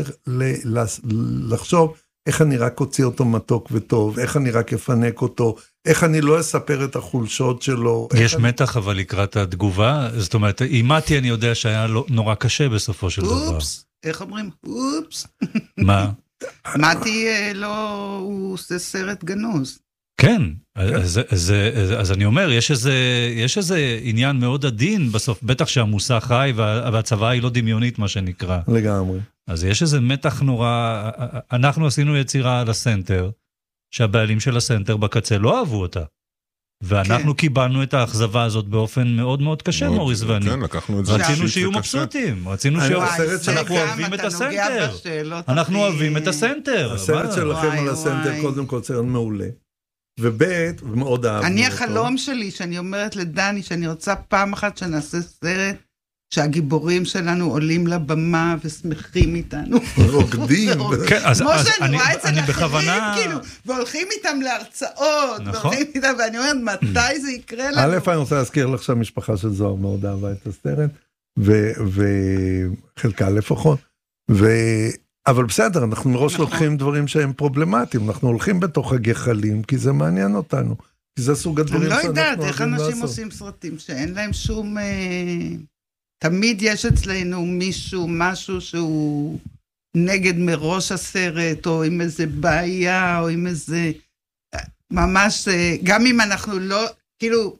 לחשוב איך אני רק אוציא אותו מתוק וטוב, איך אני רק אפנק אותו, איך אני לא אספר את החולשות שלו. יש מתח אבל לקראת התגובה, זאת אומרת, אימתי אני יודע שהיה נורא קשה בסופו של דבר. אופס, איך אומרים? אופס. מה? מתי לא, הוא עושה סרט גנוז. כן, אז אני אומר, יש איזה עניין מאוד עדין בסוף, בטח שהמושא חי והצבא היא לא דמיונית, מה שנקרא. לגמרי. אז יש איזה מתח נורא, אנחנו עשינו יצירה על הסנטר, שהבעלים של הסנטר בקצה לא אהבו אותה. ואנחנו קיבלנו את האכזבה הזאת באופן מאוד מאוד קשה, מוריס ואני. כן, לקחנו את זה. רצינו שיהיו מבסוטים, רצינו שאנחנו אוהבים את הסנטר. אנחנו אוהבים את הסנטר. הסרט שלכם על הסנטר קודם כל סרט מעולה. ובית, מאוד אהבנו אותו. אני החלום שלי, שאני אומרת לדני, שאני רוצה פעם אחת שנעשה סרט, שהגיבורים שלנו עולים לבמה ושמחים איתנו. רוקדים. כמו שאני רואה אצל אחרים, כאילו, והולכים איתם להרצאות, ואני אומרת, מתי זה יקרה לנו? א', אני רוצה להזכיר לך שהמשפחה של זוהר מאוד אהבה את הסרט, וחלקה לפחות, אבל בסדר, אנחנו מראש לוקחים דברים שהם פרובלמטיים, אנחנו הולכים בתוך הגחלים, כי זה מעניין אותנו, כי זה סוג הדברים שאנחנו אוהבים לעשות. אני לא יודעת איך אנשים עושים סרטים שאין להם שום... תמיד יש אצלנו מישהו, משהו שהוא נגד מראש הסרט, או עם איזה בעיה, או עם איזה... ממש, גם אם אנחנו לא... כאילו...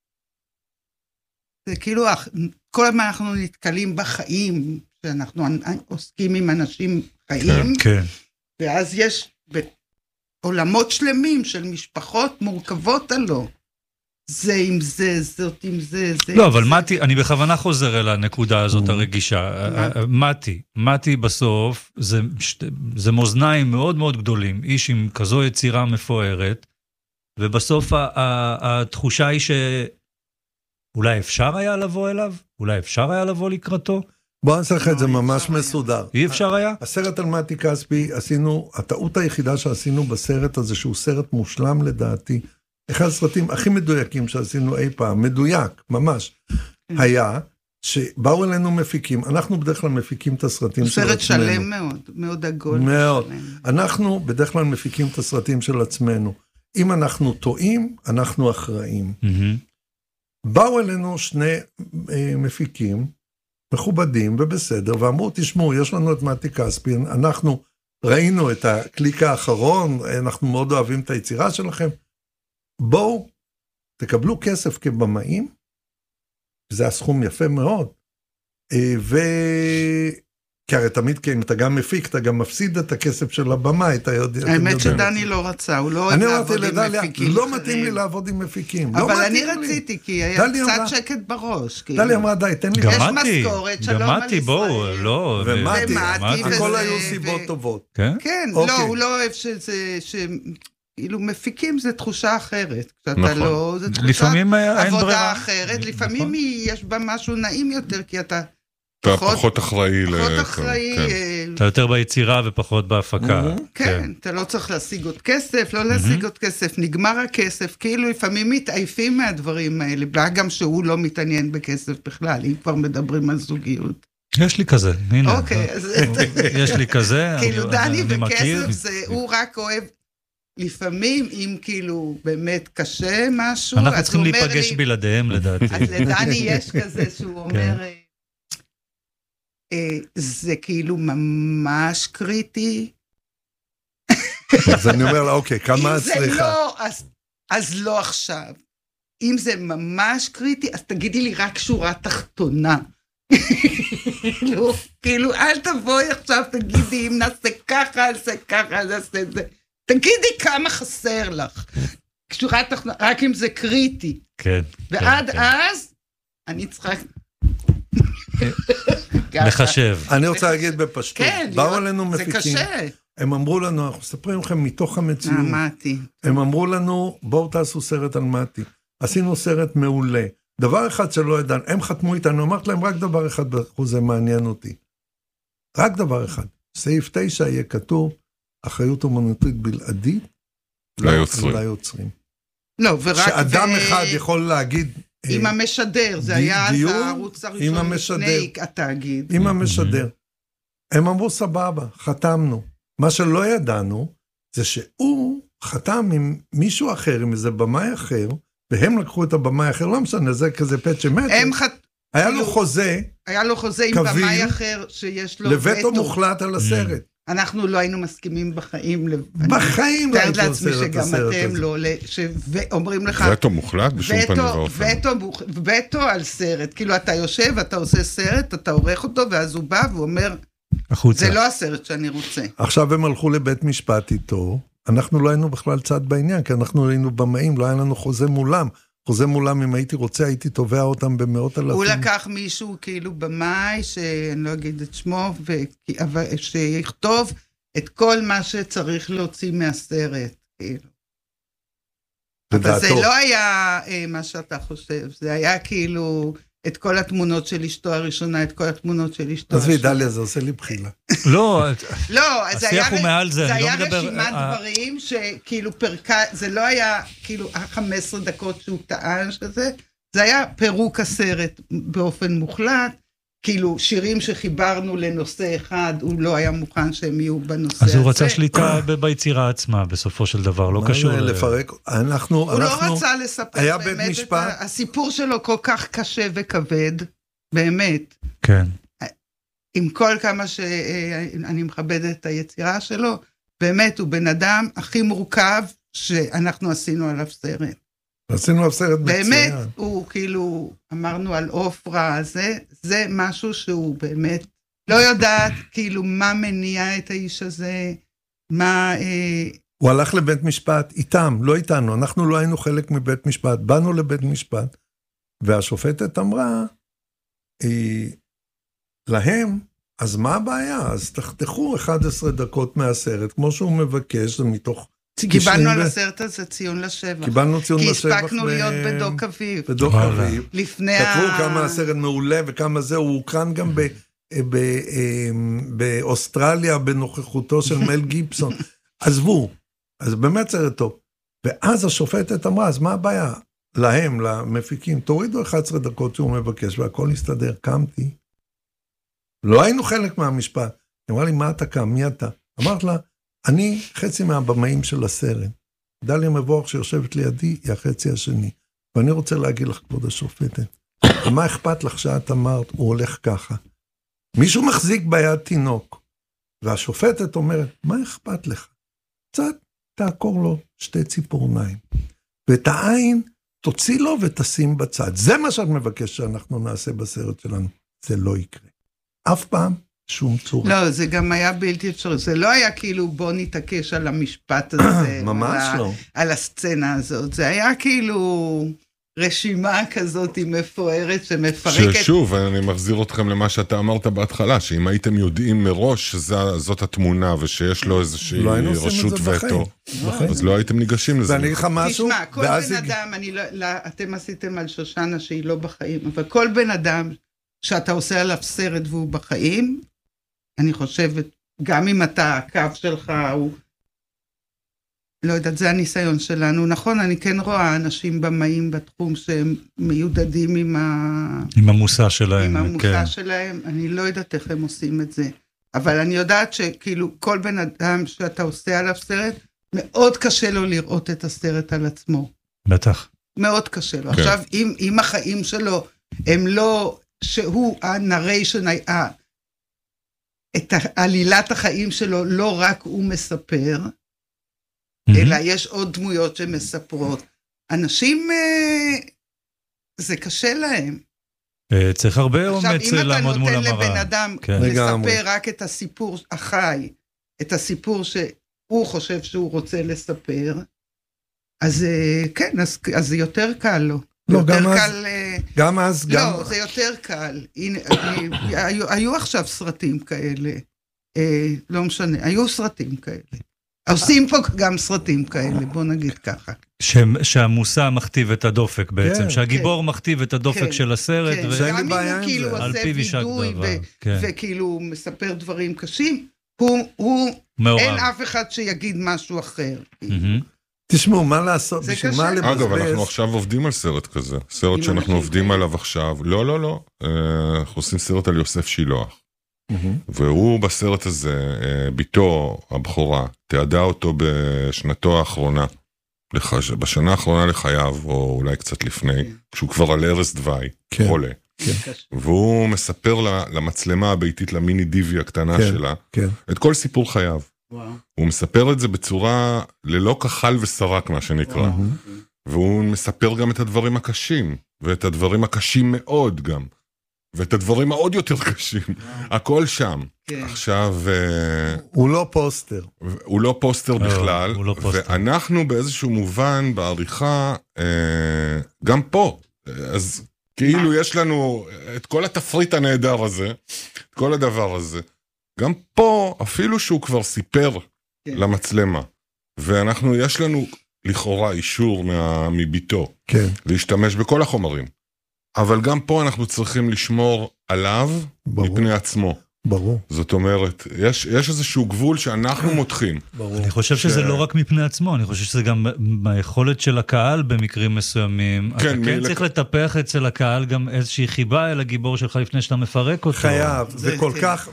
זה כאילו, כל הזמן אנחנו נתקלים בחיים, שאנחנו עוסקים עם אנשים חיים, כן. ואז יש עולמות שלמים של משפחות מורכבות עלו. זה עם זה, זאת עם זה, זה... לא, אבל מתי, אני בכוונה חוזר אל הנקודה הזאת הרגישה. מתי בסוף, זה מאזניים מאוד מאוד גדולים, איש עם כזו יצירה מפוארת, ובסוף התחושה היא שאולי אפשר היה לבוא אליו, אולי אפשר היה לבוא לקראתו. בוא נעשה לך את זה ממש מסודר. אי אפשר היה? הסרט על מתי כספי, עשינו, הטעות היחידה שעשינו בסרט הזה, שהוא סרט מושלם לדעתי, אחד הסרטים הכי מדויקים שעשינו אי פעם, מדויק, ממש, היה שבאו אלינו מפיקים, אנחנו בדרך כלל מפיקים את הסרטים של עצמנו. סרט שלם מאוד, מאוד עגול. מאוד. אנחנו בדרך כלל מפיקים את הסרטים של עצמנו. אם אנחנו טועים, אנחנו אחראים. באו אלינו שני מפיקים, מכובדים ובסדר, ואמרו, תשמעו, יש לנו את מתי כספי, אנחנו ראינו את הקליק האחרון, אנחנו מאוד אוהבים את היצירה שלכם, בואו, תקבלו כסף כבמאים, זה הסכום יפה מאוד, כי הרי תמיד, כי אם אתה גם מפיק, אתה גם מפסיד את הכסף של הבמה, אתה יודע. האמת שדני לא רצה, הוא לא אוהב לעבוד עם מפיקים. לא מתאים לי לעבוד עם מפיקים. אבל אני רציתי, כי היה קצת שקט בראש. דלי אמרה, די, תן לי. יש משכורת, שלום על ישראל. בואו, לא. ומתי, הכל היו סיבות טובות. כן, לא, הוא לא אוהב שזה... כאילו מפיקים זה תחושה אחרת, כשאתה לא, זה תחושת עבודה אחרת, לפעמים יש בה משהו נעים יותר, כי אתה פחות אחראי. אתה יותר ביצירה ופחות בהפקה. כן, אתה לא צריך להשיג עוד כסף, לא להשיג עוד כסף, נגמר הכסף, כאילו לפעמים מתעייפים מהדברים האלה, גם שהוא לא מתעניין בכסף בכלל, אם כבר מדברים על זוגיות. יש לי כזה, הנה. אוקיי, אז... יש לי כזה, כאילו דני בכסף, הוא רק אוהב... לפעמים, אם כאילו באמת קשה משהו, אנחנו צריכים להיפגש בלעדיהם לדעתי. אז לדני יש כזה שהוא אומר, זה כאילו ממש קריטי. אז אני אומר לה, אוקיי, כמה הצליחה? אז לא עכשיו. אם זה ממש קריטי, אז תגידי לי רק שורה תחתונה. כאילו, אל תבואי עכשיו, תגידי, אם נעשה ככה, נעשה ככה, נעשה את זה. תגידי כמה חסר לך, רק אם זה קריטי. כן. ועד אז, אני צריכה... לחשב. אני רוצה להגיד בפשטות, באו עלינו זה מפיקים, קשה. הם אמרו לנו, אנחנו מספרים לכם מתוך המציאות, מתי. הם אמרו לנו, בואו תעשו סרט על מתי, עשינו סרט מעולה, דבר אחד שלא ידענו, הם חתמו איתנו, אמרת להם רק דבר אחד, זה מעניין אותי, רק דבר אחד, סעיף 9 יהיה כתוב, אחריות אומנותית בלעדית, ליוצרים. לא, ורק... שאדם אחד יכול להגיד... עם המשדר, זה היה אז הערוץ הראשון לפני התאגיד. עם המשדר. הם אמרו סבבה, חתמנו. מה שלא ידענו, זה שהוא חתם עם מישהו אחר, עם איזה במאי אחר, והם לקחו את הבמאי אחר, לא משנה, זה כזה פט שמת. היה לו חוזה, היה לו חוזה עם במאי אחר, שיש לו... לבטו מוחלט על הסרט. אנחנו לא היינו מסכימים בחיים. בחיים לא הייתי לעצמי שגם אתם לא, ואומרים לך... וטו מוחלט בשום פנים ואופן. וטו על סרט, כאילו אתה יושב, אתה עושה סרט, אתה עורך אותו, ואז הוא בא ואומר, זה לא הסרט שאני רוצה. עכשיו הם הלכו לבית משפט איתו, אנחנו לא היינו בכלל צד בעניין, כי אנחנו היינו במאים, לא היה לנו חוזה מולם. חוזה מולם, אם הייתי רוצה, הייתי תובע אותם במאות אלפים. הוא לקח מישהו כאילו במאי, שאני לא אגיד את שמו, שיכתוב את כל מה שצריך להוציא מהסרט. אבל זה לא היה מה שאתה חושב, זה היה כאילו את כל התמונות של אשתו הראשונה, את כל התמונות של אשתו השנייה. אז וידליה, זה עושה לי בחילה. לא, השיח הוא מעל זה, אני לא מדבר... זה היה רשימת דברים שכאילו פרקה, זה לא היה כאילו 15 דקות שהוא טען שזה, זה היה פירוק הסרט באופן מוחלט, כאילו שירים שחיברנו לנושא אחד, הוא לא היה מוכן שהם יהיו בנושא הזה. אז הוא רצה שליטה ביצירה עצמה, בסופו של דבר, לא קשור... לפרק, הוא לא רצה לספר באמת את הסיפור שלו כל כך קשה וכבד, באמת. כן. עם כל כמה שאני מכבדת את היצירה שלו, באמת הוא בן אדם הכי מורכב שאנחנו עשינו עליו סרט. עשינו עליו סרט מצוין. באמת, הוא כאילו, אמרנו על אופרה, זה משהו שהוא באמת, לא יודעת כאילו מה מניע את האיש הזה, מה... הוא הלך לבית משפט איתם, לא איתנו, אנחנו לא היינו חלק מבית משפט, באנו לבית משפט, והשופטת אמרה, להם, אז מה הבעיה? אז תחתכו 11 דקות מהסרט, כמו שהוא מבקש, זה מתוך... קיבלנו על הסרט הזה ציון לשבח. קיבלנו ציון לשבח. כי הספקנו להיות בדוק אביב. בדוק אביב. כתבו כמה הסרט מעולה וכמה זה, הוא הוקרן גם באוסטרליה בנוכחותו של מל גיבסון. עזבו, אז באמת סרט טוב. ואז השופטת אמרה, אז מה הבעיה? להם, למפיקים, תורידו 11 דקות שהוא מבקש, והכל יסתדר. קמתי. לא היינו חלק מהמשפט. היא אמרה לי, מה אתה קם? מי אתה? אמרת לה, אני חצי מהבמאים של הסרט. דליה מבורך שיושבת לידי היא החצי השני. ואני רוצה להגיד לך, כבוד השופטת, מה אכפת לך שאת אמרת, הוא הולך ככה. מישהו מחזיק ביד תינוק, והשופטת אומרת, מה אכפת לך? קצת תעקור לו 2 ציפורניים. ואת העין תוציא לו ותשים בצד. זה מה שאת מבקש שאנחנו נעשה בסרט שלנו. זה לא יקרה. אף פעם. שום צורה. לא, זה גם היה בלתי אפשרי. זה לא היה כאילו בוא נתעקש על המשפט הזה. ממש לא. על הסצנה הזאת. זה היה כאילו רשימה כזאת מפוארת שמפרקת. ששוב, אני מחזיר אתכם למה שאתה אמרת בהתחלה, שאם הייתם יודעים מראש שזאת התמונה ושיש לו איזושהי רשות וטו, אז לא הייתם ניגשים לזה. ואני אגיד לך משהו. תשמע, כל בן אדם, אתם עשיתם על שושנה שהיא לא בחיים, אבל כל בן אדם שאתה עושה עליו סרט והוא בחיים, אני חושבת, גם אם אתה, הקו שלך הוא, לא יודעת, זה הניסיון שלנו. נכון, אני כן רואה אנשים במאים בתחום שהם מיודדים עם המוסע שלהם. עם המוסע שלהם, אני לא יודעת איך הם עושים את זה. אבל אני יודעת שכאילו כל בן אדם שאתה עושה עליו סרט, מאוד קשה לו לראות את הסרט על עצמו. בטח. מאוד קשה לו. עכשיו, אם החיים שלו הם לא, שהוא הנריישן, את עלילת החיים שלו לא רק הוא מספר, אלא יש עוד דמויות שמספרות. אנשים, זה קשה להם. צריך הרבה אומץ לעמוד מול המראה. עכשיו, אם אתה נותן לבן אדם לספר רק את הסיפור החי, את הסיפור שהוא חושב שהוא רוצה לספר, אז כן, אז זה יותר קל לו. לא, גם אז, לא, זה יותר קל. הנה, היו עכשיו סרטים כאלה. לא משנה, היו סרטים כאלה. עושים פה גם סרטים כאלה, בוא נגיד ככה. שהמוסע מכתיב את הדופק בעצם, שהגיבור מכתיב את הדופק של הסרט, גם אם הוא כאילו עושה וידוי וכאילו מספר דברים קשים, אין אף אחד שיגיד משהו אחר. תשמעו, מה לעשות? בשביל מה לבזבז? אגב, אנחנו עכשיו עובדים על סרט כזה. סרט שאנחנו עובדים עליו עכשיו. לא. אנחנו עושים סרט על יוסף שילוח. והוא בסרט הזה, ביתו הבכורה, תיעדה אותו בשנתו האחרונה, בשנה האחרונה לחייו, או אולי קצת לפני, כשהוא כבר על ערש דווי, חולה. והוא מספר למצלמה הביתית, למיני דיבי הקטנה שלה, את כל סיפור חייו. הוא מספר את זה בצורה ללא כחל וסרק, מה שנקרא. והוא מספר גם את הדברים הקשים, ואת הדברים הקשים מאוד גם, ואת הדברים העוד יותר קשים. הכל שם. עכשיו... הוא לא פוסטר. הוא לא פוסטר בכלל, ואנחנו באיזשהו מובן, בעריכה, גם פה. אז כאילו יש לנו את כל התפריט הנהדר הזה, את כל הדבר הזה. גם פה, אפילו שהוא כבר סיפר למצלמה, ואנחנו, יש לנו לכאורה אישור מביתו, להשתמש בכל החומרים. אבל גם פה אנחנו צריכים לשמור עליו מפני עצמו. ברור. זאת אומרת, יש איזשהו גבול שאנחנו מותחים. אני חושב שזה לא רק מפני עצמו, אני חושב שזה גם מהיכולת של הקהל במקרים מסוימים. אתה כן צריך לטפח אצל הקהל גם איזושהי חיבה אל הגיבור שלך לפני שאתה מפרק אותו. חייב, זה כל כך,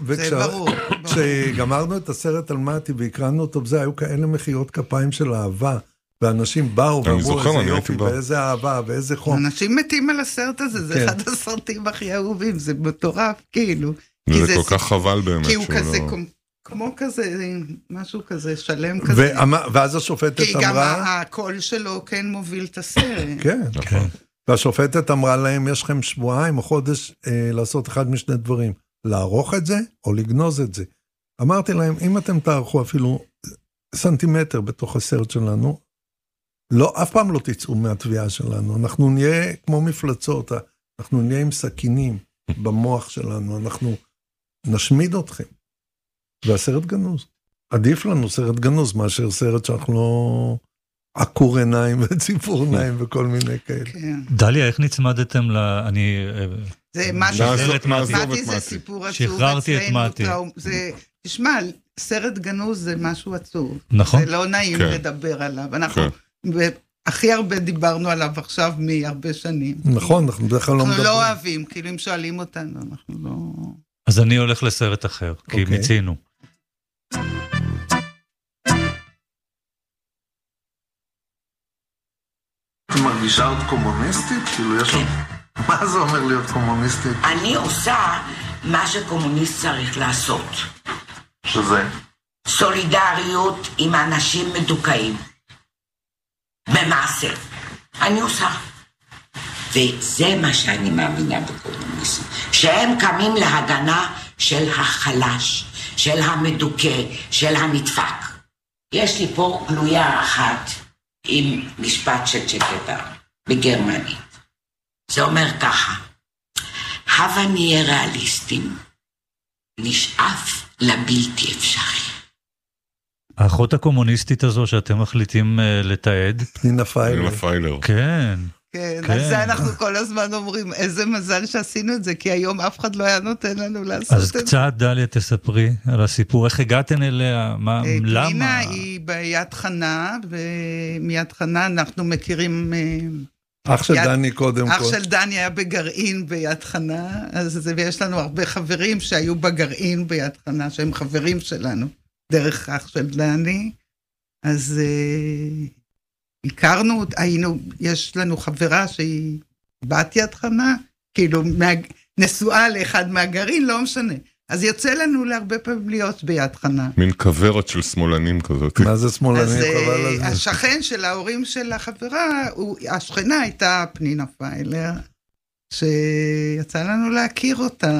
כשגמרנו את הסרט על מתי והקרנו אותו בזה, היו כאלה מחיאות כפיים של אהבה. ואנשים באו ואמרו איזה יופי, ואיזה אהבה, ואיזה חום. אנשים מתים על הסרט הזה, זה אחד הסרטים הכי אהובים, זה מטורף, כאילו. זה כל כך חבל באמת. כי הוא כזה, כמו כזה, משהו כזה, שלם כזה. ואז השופטת אמרה... כי גם הקול שלו כן מוביל את הסרט. כן, נכון. והשופטת אמרה להם, יש לכם שבועיים או חודש לעשות אחד משני דברים, לערוך את זה או לגנוז את זה. אמרתי להם, אם אתם תערכו אפילו סנטימטר בתוך הסרט שלנו, אף פעם לא תצאו מהתביעה שלנו, אנחנו נהיה כמו מפלצות, אנחנו נהיה עם סכינים במוח שלנו, אנחנו נשמיד אתכם. והסרט גנוז. עדיף לנו סרט גנוז, מאשר סרט שאנחנו לא עקור עיניים וציפורניים וכל מיני כאלה. דליה, איך נצמדתם זה מתי זה סיפור עצוב. שחררתי את מתי. תשמע, סרט גנוז זה משהו עצוב. נכון. זה לא נעים לדבר עליו. אנחנו... הכי הרבה דיברנו עליו עכשיו מהרבה שנים. נכון, אנחנו בדרך כלל לא מדברים. אנחנו לא אוהבים, כאילו אם שואלים אותנו, אנחנו לא... אז אני הולך לסרט אחר, כי מיצינו. את מרגישה עוד קומוניסטית? כאילו יש עוד... מה זה אומר להיות קומוניסטית? אני עושה מה שקומוניסט צריך לעשות. שזה? סולידריות עם אנשים מדוכאים. במעשה. אני עושה. וזה מה שאני מאמינה בקומוניסט. שהם קמים להגנה של החלש, של המדוכא, של הנדפק. יש לי פה גלויה אחת עם משפט של צ'קטר בגרמנית. זה אומר ככה, הבה נהיה ריאליסטים, נשאף לבלתי אפשרי. האחות הקומוניסטית הזו שאתם מחליטים לתעד. פנינה פיילר. כן. כן, על זה אנחנו כל הזמן אומרים, איזה מזל שעשינו את זה, כי היום אף אחד לא היה נותן לנו לעשות את זה. אז קצת דליה תספרי על הסיפור, איך הגעתן אליה, למה? פנינה היא ביד חנה, ומיד חנה אנחנו מכירים... אח של דני קודם כל. אח של דני היה בגרעין ביד חנה, ויש לנו הרבה חברים שהיו בגרעין ביד חנה, שהם חברים שלנו. דרך אח של דני, אז הכרנו, יש לנו חברה שהיא בת יד חנה, כאילו נשואה לאחד מהגרעין, לא משנה. אז יוצא לנו להרבה פעמים להיות ביד חנה. מין כברת של שמאלנים כזאת. מה זה שמאלנים? אז השכן של ההורים של החברה, השכנה הייתה פנינה פיילר, שיצא לנו להכיר אותה,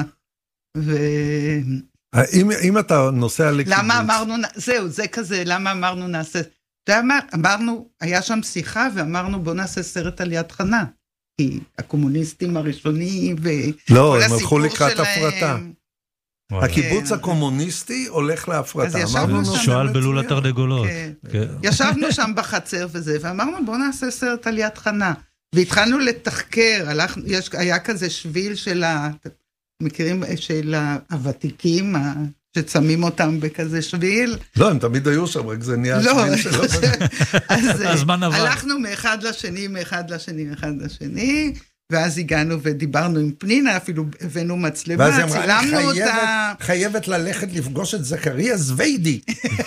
אם אתה נוסע לקיבוץ... למה אמרנו, זהו, זה כזה, למה אמרנו נעשה... אתה יודע מה, אמרנו, היה שם שיחה ואמרנו בוא נעשה סרט על יד חנה. כי הקומוניסטים הראשונים לא, הם הלכו לקראת הפרטה. הקיבוץ הקומוניסטי הולך להפרטה. שואל בלול התרנגולות. ישבנו שם בחצר וזה, ואמרנו בוא נעשה סרט על יד חנה. והתחלנו לתחקר, היה כזה שביל של מכירים של הוותיקים, שצמים אותם בכזה שביל. לא, הם תמיד היו שם, רק זה נהיה שביל שלו. אז הלכנו מאחד לשני, ואז הגענו ודיברנו עם פנינה, אפילו הבאנו מצלמה, צילמנו אותה. חייבת ללכת לפגוש את זכריה זווידי.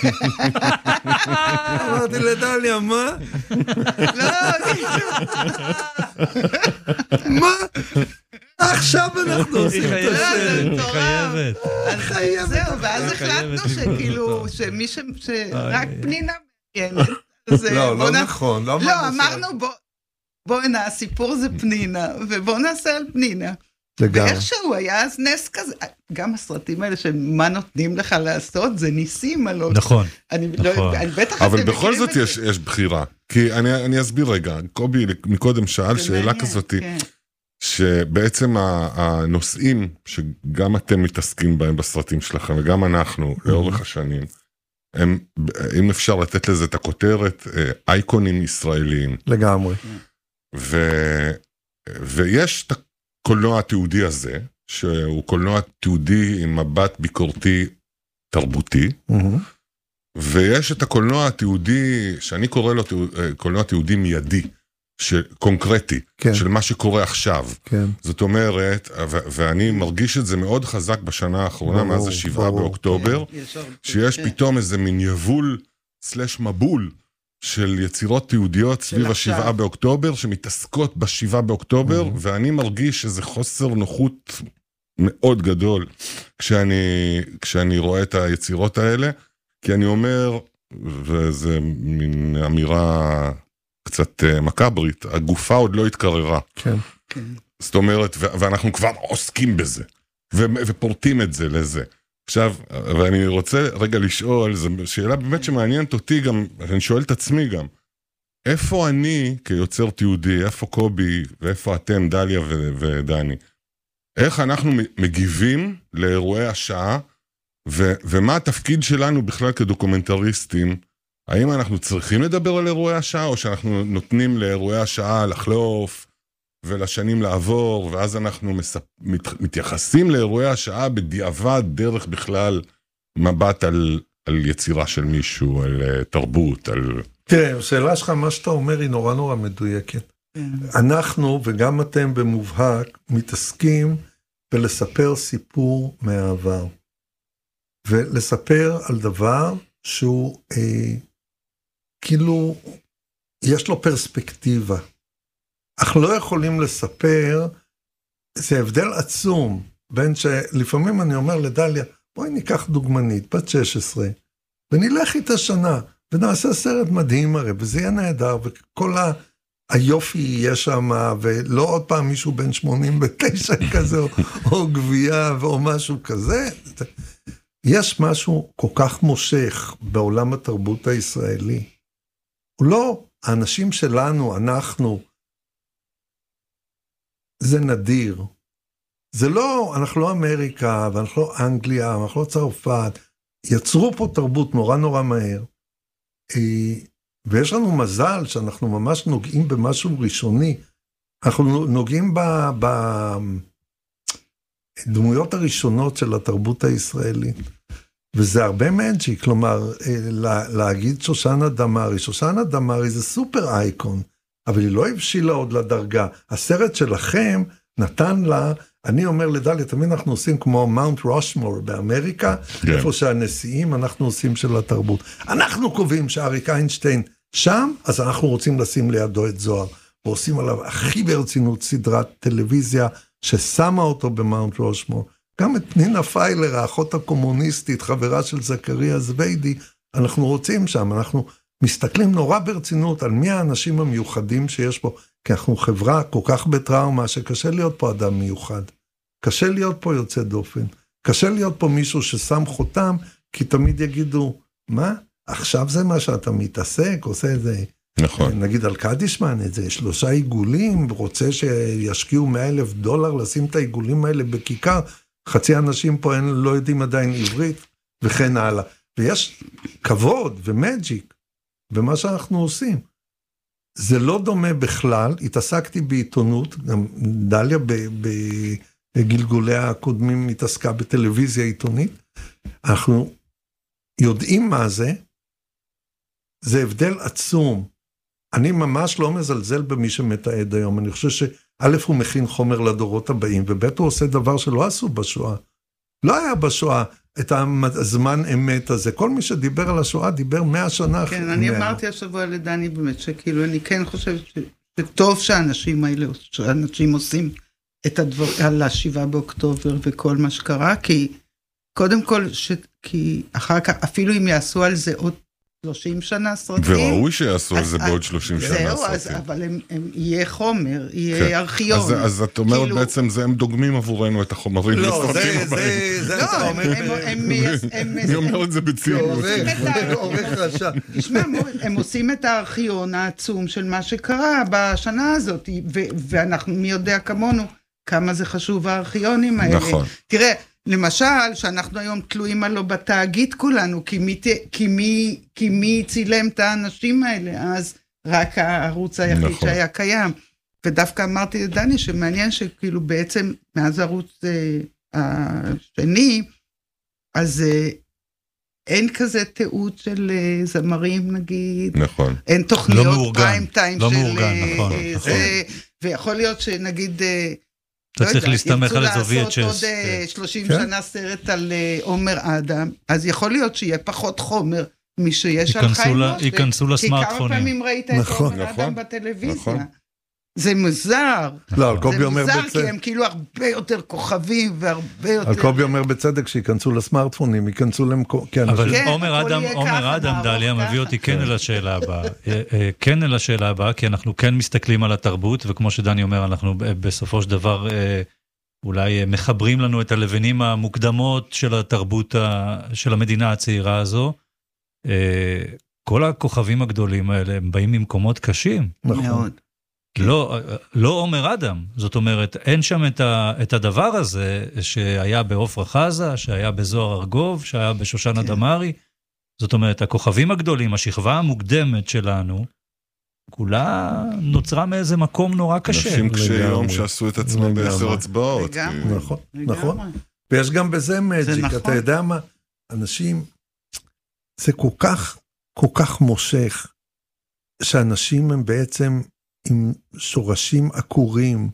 אמרתי לדליה, מה? לא, מה? עכשיו אנחנו עושים את היא חייבת. זהו, ואז החלטנו שכאילו, שמי שרק פנינה מעניינת. לא נכון. לא, אמרנו בואי, הסיפור זה פנינה, ובואו נעשה על פנינה. ואיכשהו היה אז נס כזה, גם הסרטים האלה שמה נותנים לך לעשות, זה ניסים, נכון. אבל בכל זאת יש בחירה, כי אני אסביר רגע, קובי מקודם שאל שאלה כזאת, שבעצם הנושאים שגם אתם מתעסקים בהם בסרטים שלכם, וגם אנחנו לאורך השנים, אם אפשר לתת לזה את הכותרת, אייקונים ישראליים. לגמרי. ויש את הקולנוע התיעודי הזה, שהוא קולנוע תיעודי עם מבט ביקורתי תרבותי, ויש את הקולנוע התיעודי, שאני קורא לו קולנוע תיעודי מיידי, קונקרטי, של מה שקורה עכשיו. זאת אומרת, ואני מרגיש את זה מאוד חזק בשנה האחרונה, מאז ה-7 באוקטובר, שיש פתאום איזה מין יבול סלש מבול, של יצירות תיעודיות סביב ה-7 באוקטובר, שמתעסקות ב-7 באוקטובר, ואני מרגיש שזה חוסר נוחות מאוד גדול, כשאני רואה את היצירות האלה, כי אני אומר, וזה מין אמירה קצת מקברית, הגופה עוד לא התקררה. כן. זאת אומרת, ואנחנו כבר עוסקים בזה, ופורטים את זה לזה. עכשיו, ואני רוצה רגע לשאול, זו שאלה באמת שמעניינת אותי גם, אני שואל את עצמי גם, איפה אני כיוצר תיעודי, איפה קובי, ואיפה אתם, דליה ודני, איך אנחנו מגיבים לאירועי השעה, ומה התפקיד שלנו בכלל כדוקומנטריסטים, האם אנחנו צריכים לדבר על אירועי השעה, או שאנחנו נותנים לאירועי השעה לחלוף, ולשנים לעבור, ואז אנחנו מתייחסים לאירועי השעה בדיעבד דרך בכלל מבט על יצירה של מישהו, על תרבות, על... תראה, השאלה שלך, מה שאתה אומר היא נורא נורא מדויקת. אנחנו, וגם אתם במובהק, מתעסקים בלספר סיפור מהעבר. ולספר על דבר שהוא כאילו, יש לו פרספקטיבה. אך לא יכולים לספר, זה הבדל עצום, בין שלפעמים אני אומר לדליה, בואי ניקח דוגמנית, בת 16, ונלך איתה שנה, ונעשה סרט מדהים הרי, וזה יהיה נהדר, וכל היופי יהיה שם, ולא עוד פעם מישהו בן 89 כזה, או גבייה, או משהו כזה. יש משהו כל כך מושך בעולם התרבות הישראלי. הוא לא, האנשים שלנו, זה נדיר. זה לא, אנחנו לא אמריקה, ואנחנו לא אנגליה, ואנחנו לא צרפת. יצרו פה תרבות נורא נורא מהר. ויש לנו מזל שאנחנו ממש נוגעים במשהו ראשוני. אנחנו נוגעים בדמויות הראשונות של התרבות הישראלית. וזה הרבה מג'יק, כלומר, להגיד שושנה דמארי. שושנה דמארי זה סופר אייקון. אבל היא לא הבשילה עוד לדרגה. הסרט שלכם נתן לה, אני אומר לדליה, תמיד אנחנו עושים כמו מאונט רושמור באמריקה, איפה שהנשיאים אנחנו עושים של התרבות. אנחנו קובעים שאריק איינשטיין שם, אז אנחנו רוצים לשים לידו את זוהר, ועושים עליו הכי ברצינות סדרת טלוויזיה, ששמה אותו במאונט רושמור. גם את פנינה פיילר, האחות הקומוניסטית, חברה של זכריה זווידי, אנחנו רוצים שם, אנחנו מסתכלים נורא ברצינות על מי האנשים המיוחדים שיש פה, כי אנחנו חברה כל כך בטראומה, שקשה להיות פה אדם מיוחד. קשה להיות פה יוצא דופן. קשה להיות פה מישהו ששם חותם, כי תמיד יגידו, מה? עכשיו זה מה שאתה מתעסק, עושה את זה. נכון. נגיד על קדישמן, את זה 3 עיגולים, רוצה שישקיעו $100,000 לשים את העיגולים האלה בכיכר, חצי אנשים פה לא יודעים עדיין עברית, וכן הלאה. ויש כבוד ומג'יק, ומה שאנחנו עושים. זה לא דומה בכלל, התעסקתי בעיתונות, גם דליה בגלגוליה הקודמים התעסקה בטלוויזיה עיתונית, אנחנו יודעים מה זה, זה הבדל עצום. אני ממש לא מזלזל במי שמתעד היום, אני חושב שא' הוא מכין חומר לדורות הבאים, וב' הוא עושה דבר שלא עשו בשואה. לא היה בשואה את הזמן אמת הזה. כל מי שדיבר על השואה דיבר 100 שנה. כן, אני אמרתי השבוע לדני באמת, שכאילו אני כן חושבת שטוב שהאנשים האלה, שאנשים עושים על 7 באוקטובר וכל מה שקרה, כי קודם כל, כי אחר כך, אפילו אם יעשו על זה עוד 30 שנה סרטים. וראוי שיעשו על זה בעוד 30 שנה סרטים. זהו, אבל יהיה חומר, יהיה ארכיון. אז את אומרת בעצם, הם דוגמים עבורנו את החומרים. לא, זה אתה אומר. אני אומר את זה בציונות. תשמע, הם עושים את הארכיון העצום של מה שקרה בשנה הזאת, ואנחנו, מי יודע כמונו, כמה זה חשוב הארכיונים האלה. נכון. תראה, למשל, שאנחנו היום תלויים עלו בתאגיד כולנו, כי מי צילם את האנשים האלה, אז רק הערוץ היחיד נכון. שהיה קיים. ודווקא אמרתי לדני שמעניין שכאילו בעצם מאז הערוץ השני, אז אין כזה תיעוד של זמרים נגיד, נכון. אין תוכניות פריים טיים לא של מאורגן, נכון, זה, ויכול להיות שנגיד, אתה צריך להסתמך על איזו VHS. ירצו לעשות עוד 30 שנה סרט על עומר אדם, אז יכול להיות שיהיה פחות חומר משיש על חיים משה. ייכנסו לסמארטפונים. כי כמה פעמים ראית את עומר אדם בטלוויזיה. זה מוזר. לא, על קובי אומר בצדק. זה בצדק. מוזר כי הם כאילו הרבה יותר כוכבים והרבה יותר... על קובי אומר בצדק שיכנסו לסמארטפונים, ייכנסו למקום... אבל כן, עומר אדם, דליה, מביא אותי כן אל השאלה הבאה. כן אל השאלה הבאה, כי אנחנו כן מסתכלים על התרבות, וכמו שדני אומר, אנחנו בסופו של דבר אולי מחברים לנו את הלבנים המוקדמות של התרבות של המדינה הצעירה הזו. כל הכוכבים הגדולים האלה, הם באים ממקומות קשים. מאוד. לא עומר אדם, זאת אומרת, אין שם את הדבר הזה שהיה בעופרה חזה, שהיה בזוהר ארגוב, שהיה בשושנה דמארי, זאת אומרת, הכוכבים הגדולים, השכבה המוקדמת שלנו, כולה נוצרה מאיזה מקום נורא קשה. אנשים קשי יום שעשו את עצמם ב10 אצבעות. נכון, נכון. ויש גם בזה מג'יק, אתה יודע מה? אנשים, זה כל כך מושך, שאנשים הם בעצם עם שורשים עקורים.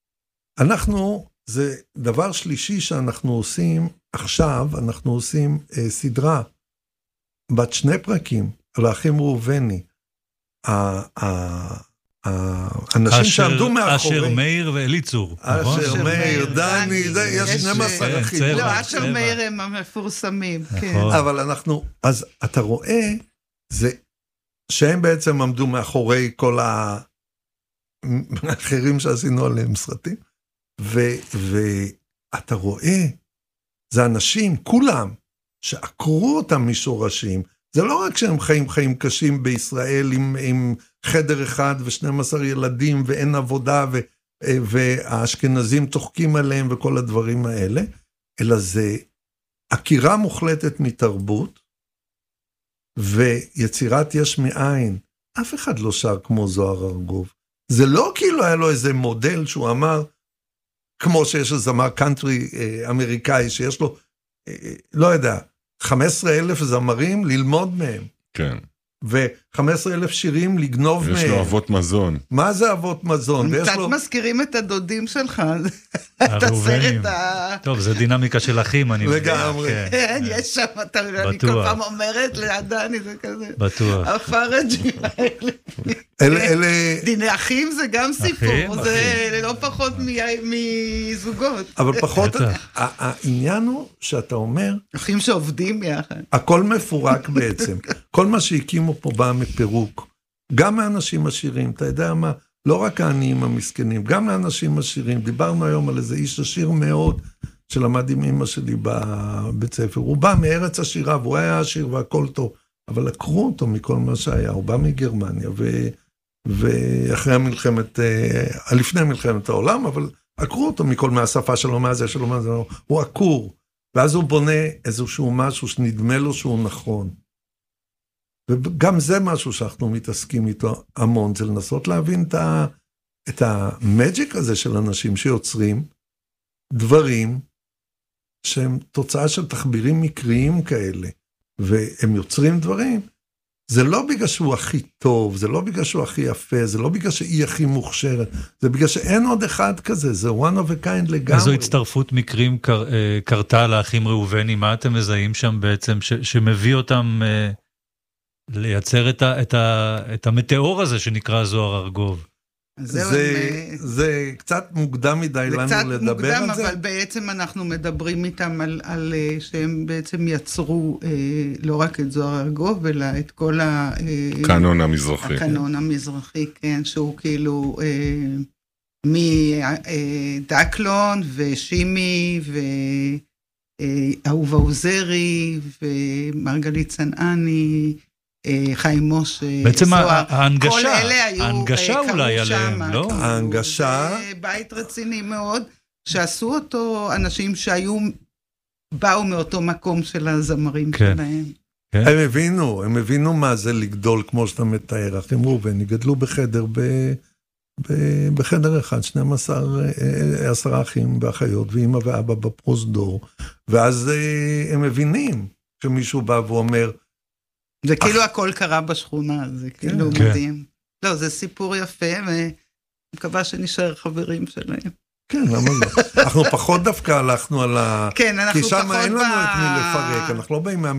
זה דבר שלישי שאנחנו עושים עכשיו, אנחנו עושים סדרה, בת 2 פרקים, על האחים ראובני. האנשים שעמדו מאחורי... אשר מאיר ואליצור. אשר מאיר, דני, יש 12 אחים. לא, אשר מאיר הם המפורסמים. אבל אנחנו, אז אתה רואה, שהם בעצם עמדו מאחורי כל האחרים שעשינו עליהם סרטים, ואתה רואה, זה אנשים, כולם, שעקרו אותם משורשים, זה לא רק שהם חיים קשים בישראל עם חדר אחד ו12 ילדים ואין עבודה והאשכנזים צוחקים עליהם וכל הדברים האלה, אלא זה עקירה מוחלטת מתרבות ויצירת יש מאין. אף אחד לא שר כמו זוהר ארגוב. זה לא כאילו היה לו איזה מודל שהוא אמר, כמו שיש זמר קאנטרי אמריקאי שיש לו, לא יודע, 15,000 זמרים ללמוד מהם. כן. ו15,000 שירים לגנוב מהם. יש לו אבות מזון. מה זה אבות מזון? קצת מזכירים את הדודים שלך. את הסרט טוב, זה דינמיקה של אחים, אני מבין. לגמרי. כן, יש שם, אני כל פעם אומרת לידני, זה כזה. בטוח. הפרג'ים האלה. דיני אחים זה גם סיפור, זה לא פחות מזוגות. אבל פחות, העניין הוא שאתה אומר, אחים שעובדים יחד. הכל מפורק בעצם. כל מה שהקימו פה בא מפירוק. גם מהאנשים עשירים, אתה יודע מה? לא רק העניים המסכנים, גם לאנשים עשירים. דיברנו היום על איזה איש עשיר מאוד, שלמד עם אמא שלי בבית ספר. הוא בא מארץ עשירה, והוא היה עשיר והכל טוב. אבל לקחו אותו מכל מה שהיה. הוא בא מגרמניה, ואחרי המלחמת, לפני מלחמת העולם, אבל עקרו אותו מכל מהשפה שלו, מהזה שלו, מהזה, הוא עקור. ואז הוא בונה איזשהו משהו שנדמה לו שהוא נכון. וגם זה משהו שאנחנו מתעסקים איתו המון, זה לנסות להבין את המג'יק הזה של אנשים שיוצרים דברים שהם תוצאה של תחבירים מקריים כאלה, והם יוצרים דברים, זה לא בגלל שהוא הכי טוב, זה לא בגלל שהוא הכי יפה, זה לא בגלל שהיא הכי מוכשרת, זה בגלל שאין עוד אחד כזה, זה one of a kind לגמרי. איזו הצטרפות מקרים קרתה לאחים ראובני, מה אתם מזהים שם בעצם, שמביא אותם לייצר את המטאור הזה שנקרא זוהר ארגוב? זה קצת מוקדם מדי לנו לדבר על זה. זה קצת מוקדם, אבל בעצם אנחנו מדברים איתם על שהם בעצם יצרו לא רק את זוהר ארגוב, אלא את כל הקנון המזרחי. הקנון המזרחי, כן, שהוא כאילו מדקלון ושימי ואהובה עוזרי ומרגלית צנעני, חיים משה, בעצם זוהר, ההנגשה, כל אלה היו, ההנגשה אולי עליהם, לא? ההנגשה. זה בית רציני מאוד, שעשו אותו אנשים באו מאותו מקום של הזמרים שלהם. הם הבינו מה זה לגדול, כמו שאתה מתאר, אחים ראובן, גדלו בחדר אחד, 10 אחים ואחיות, ואמא ואבא בפרוזדור, ואז הם מבינים שמישהו בא ואומר, זה כאילו הכל קרה בשכונה, זה כאילו מדהים. לא, זה סיפור יפה, ואני מקווה שנשאר חברים שלהם. כן, למה לא? אנחנו פחות דווקא הלכנו על ה... כן, אנחנו פחות כי שם אין לנו את מי לפרק, אנחנו לא באים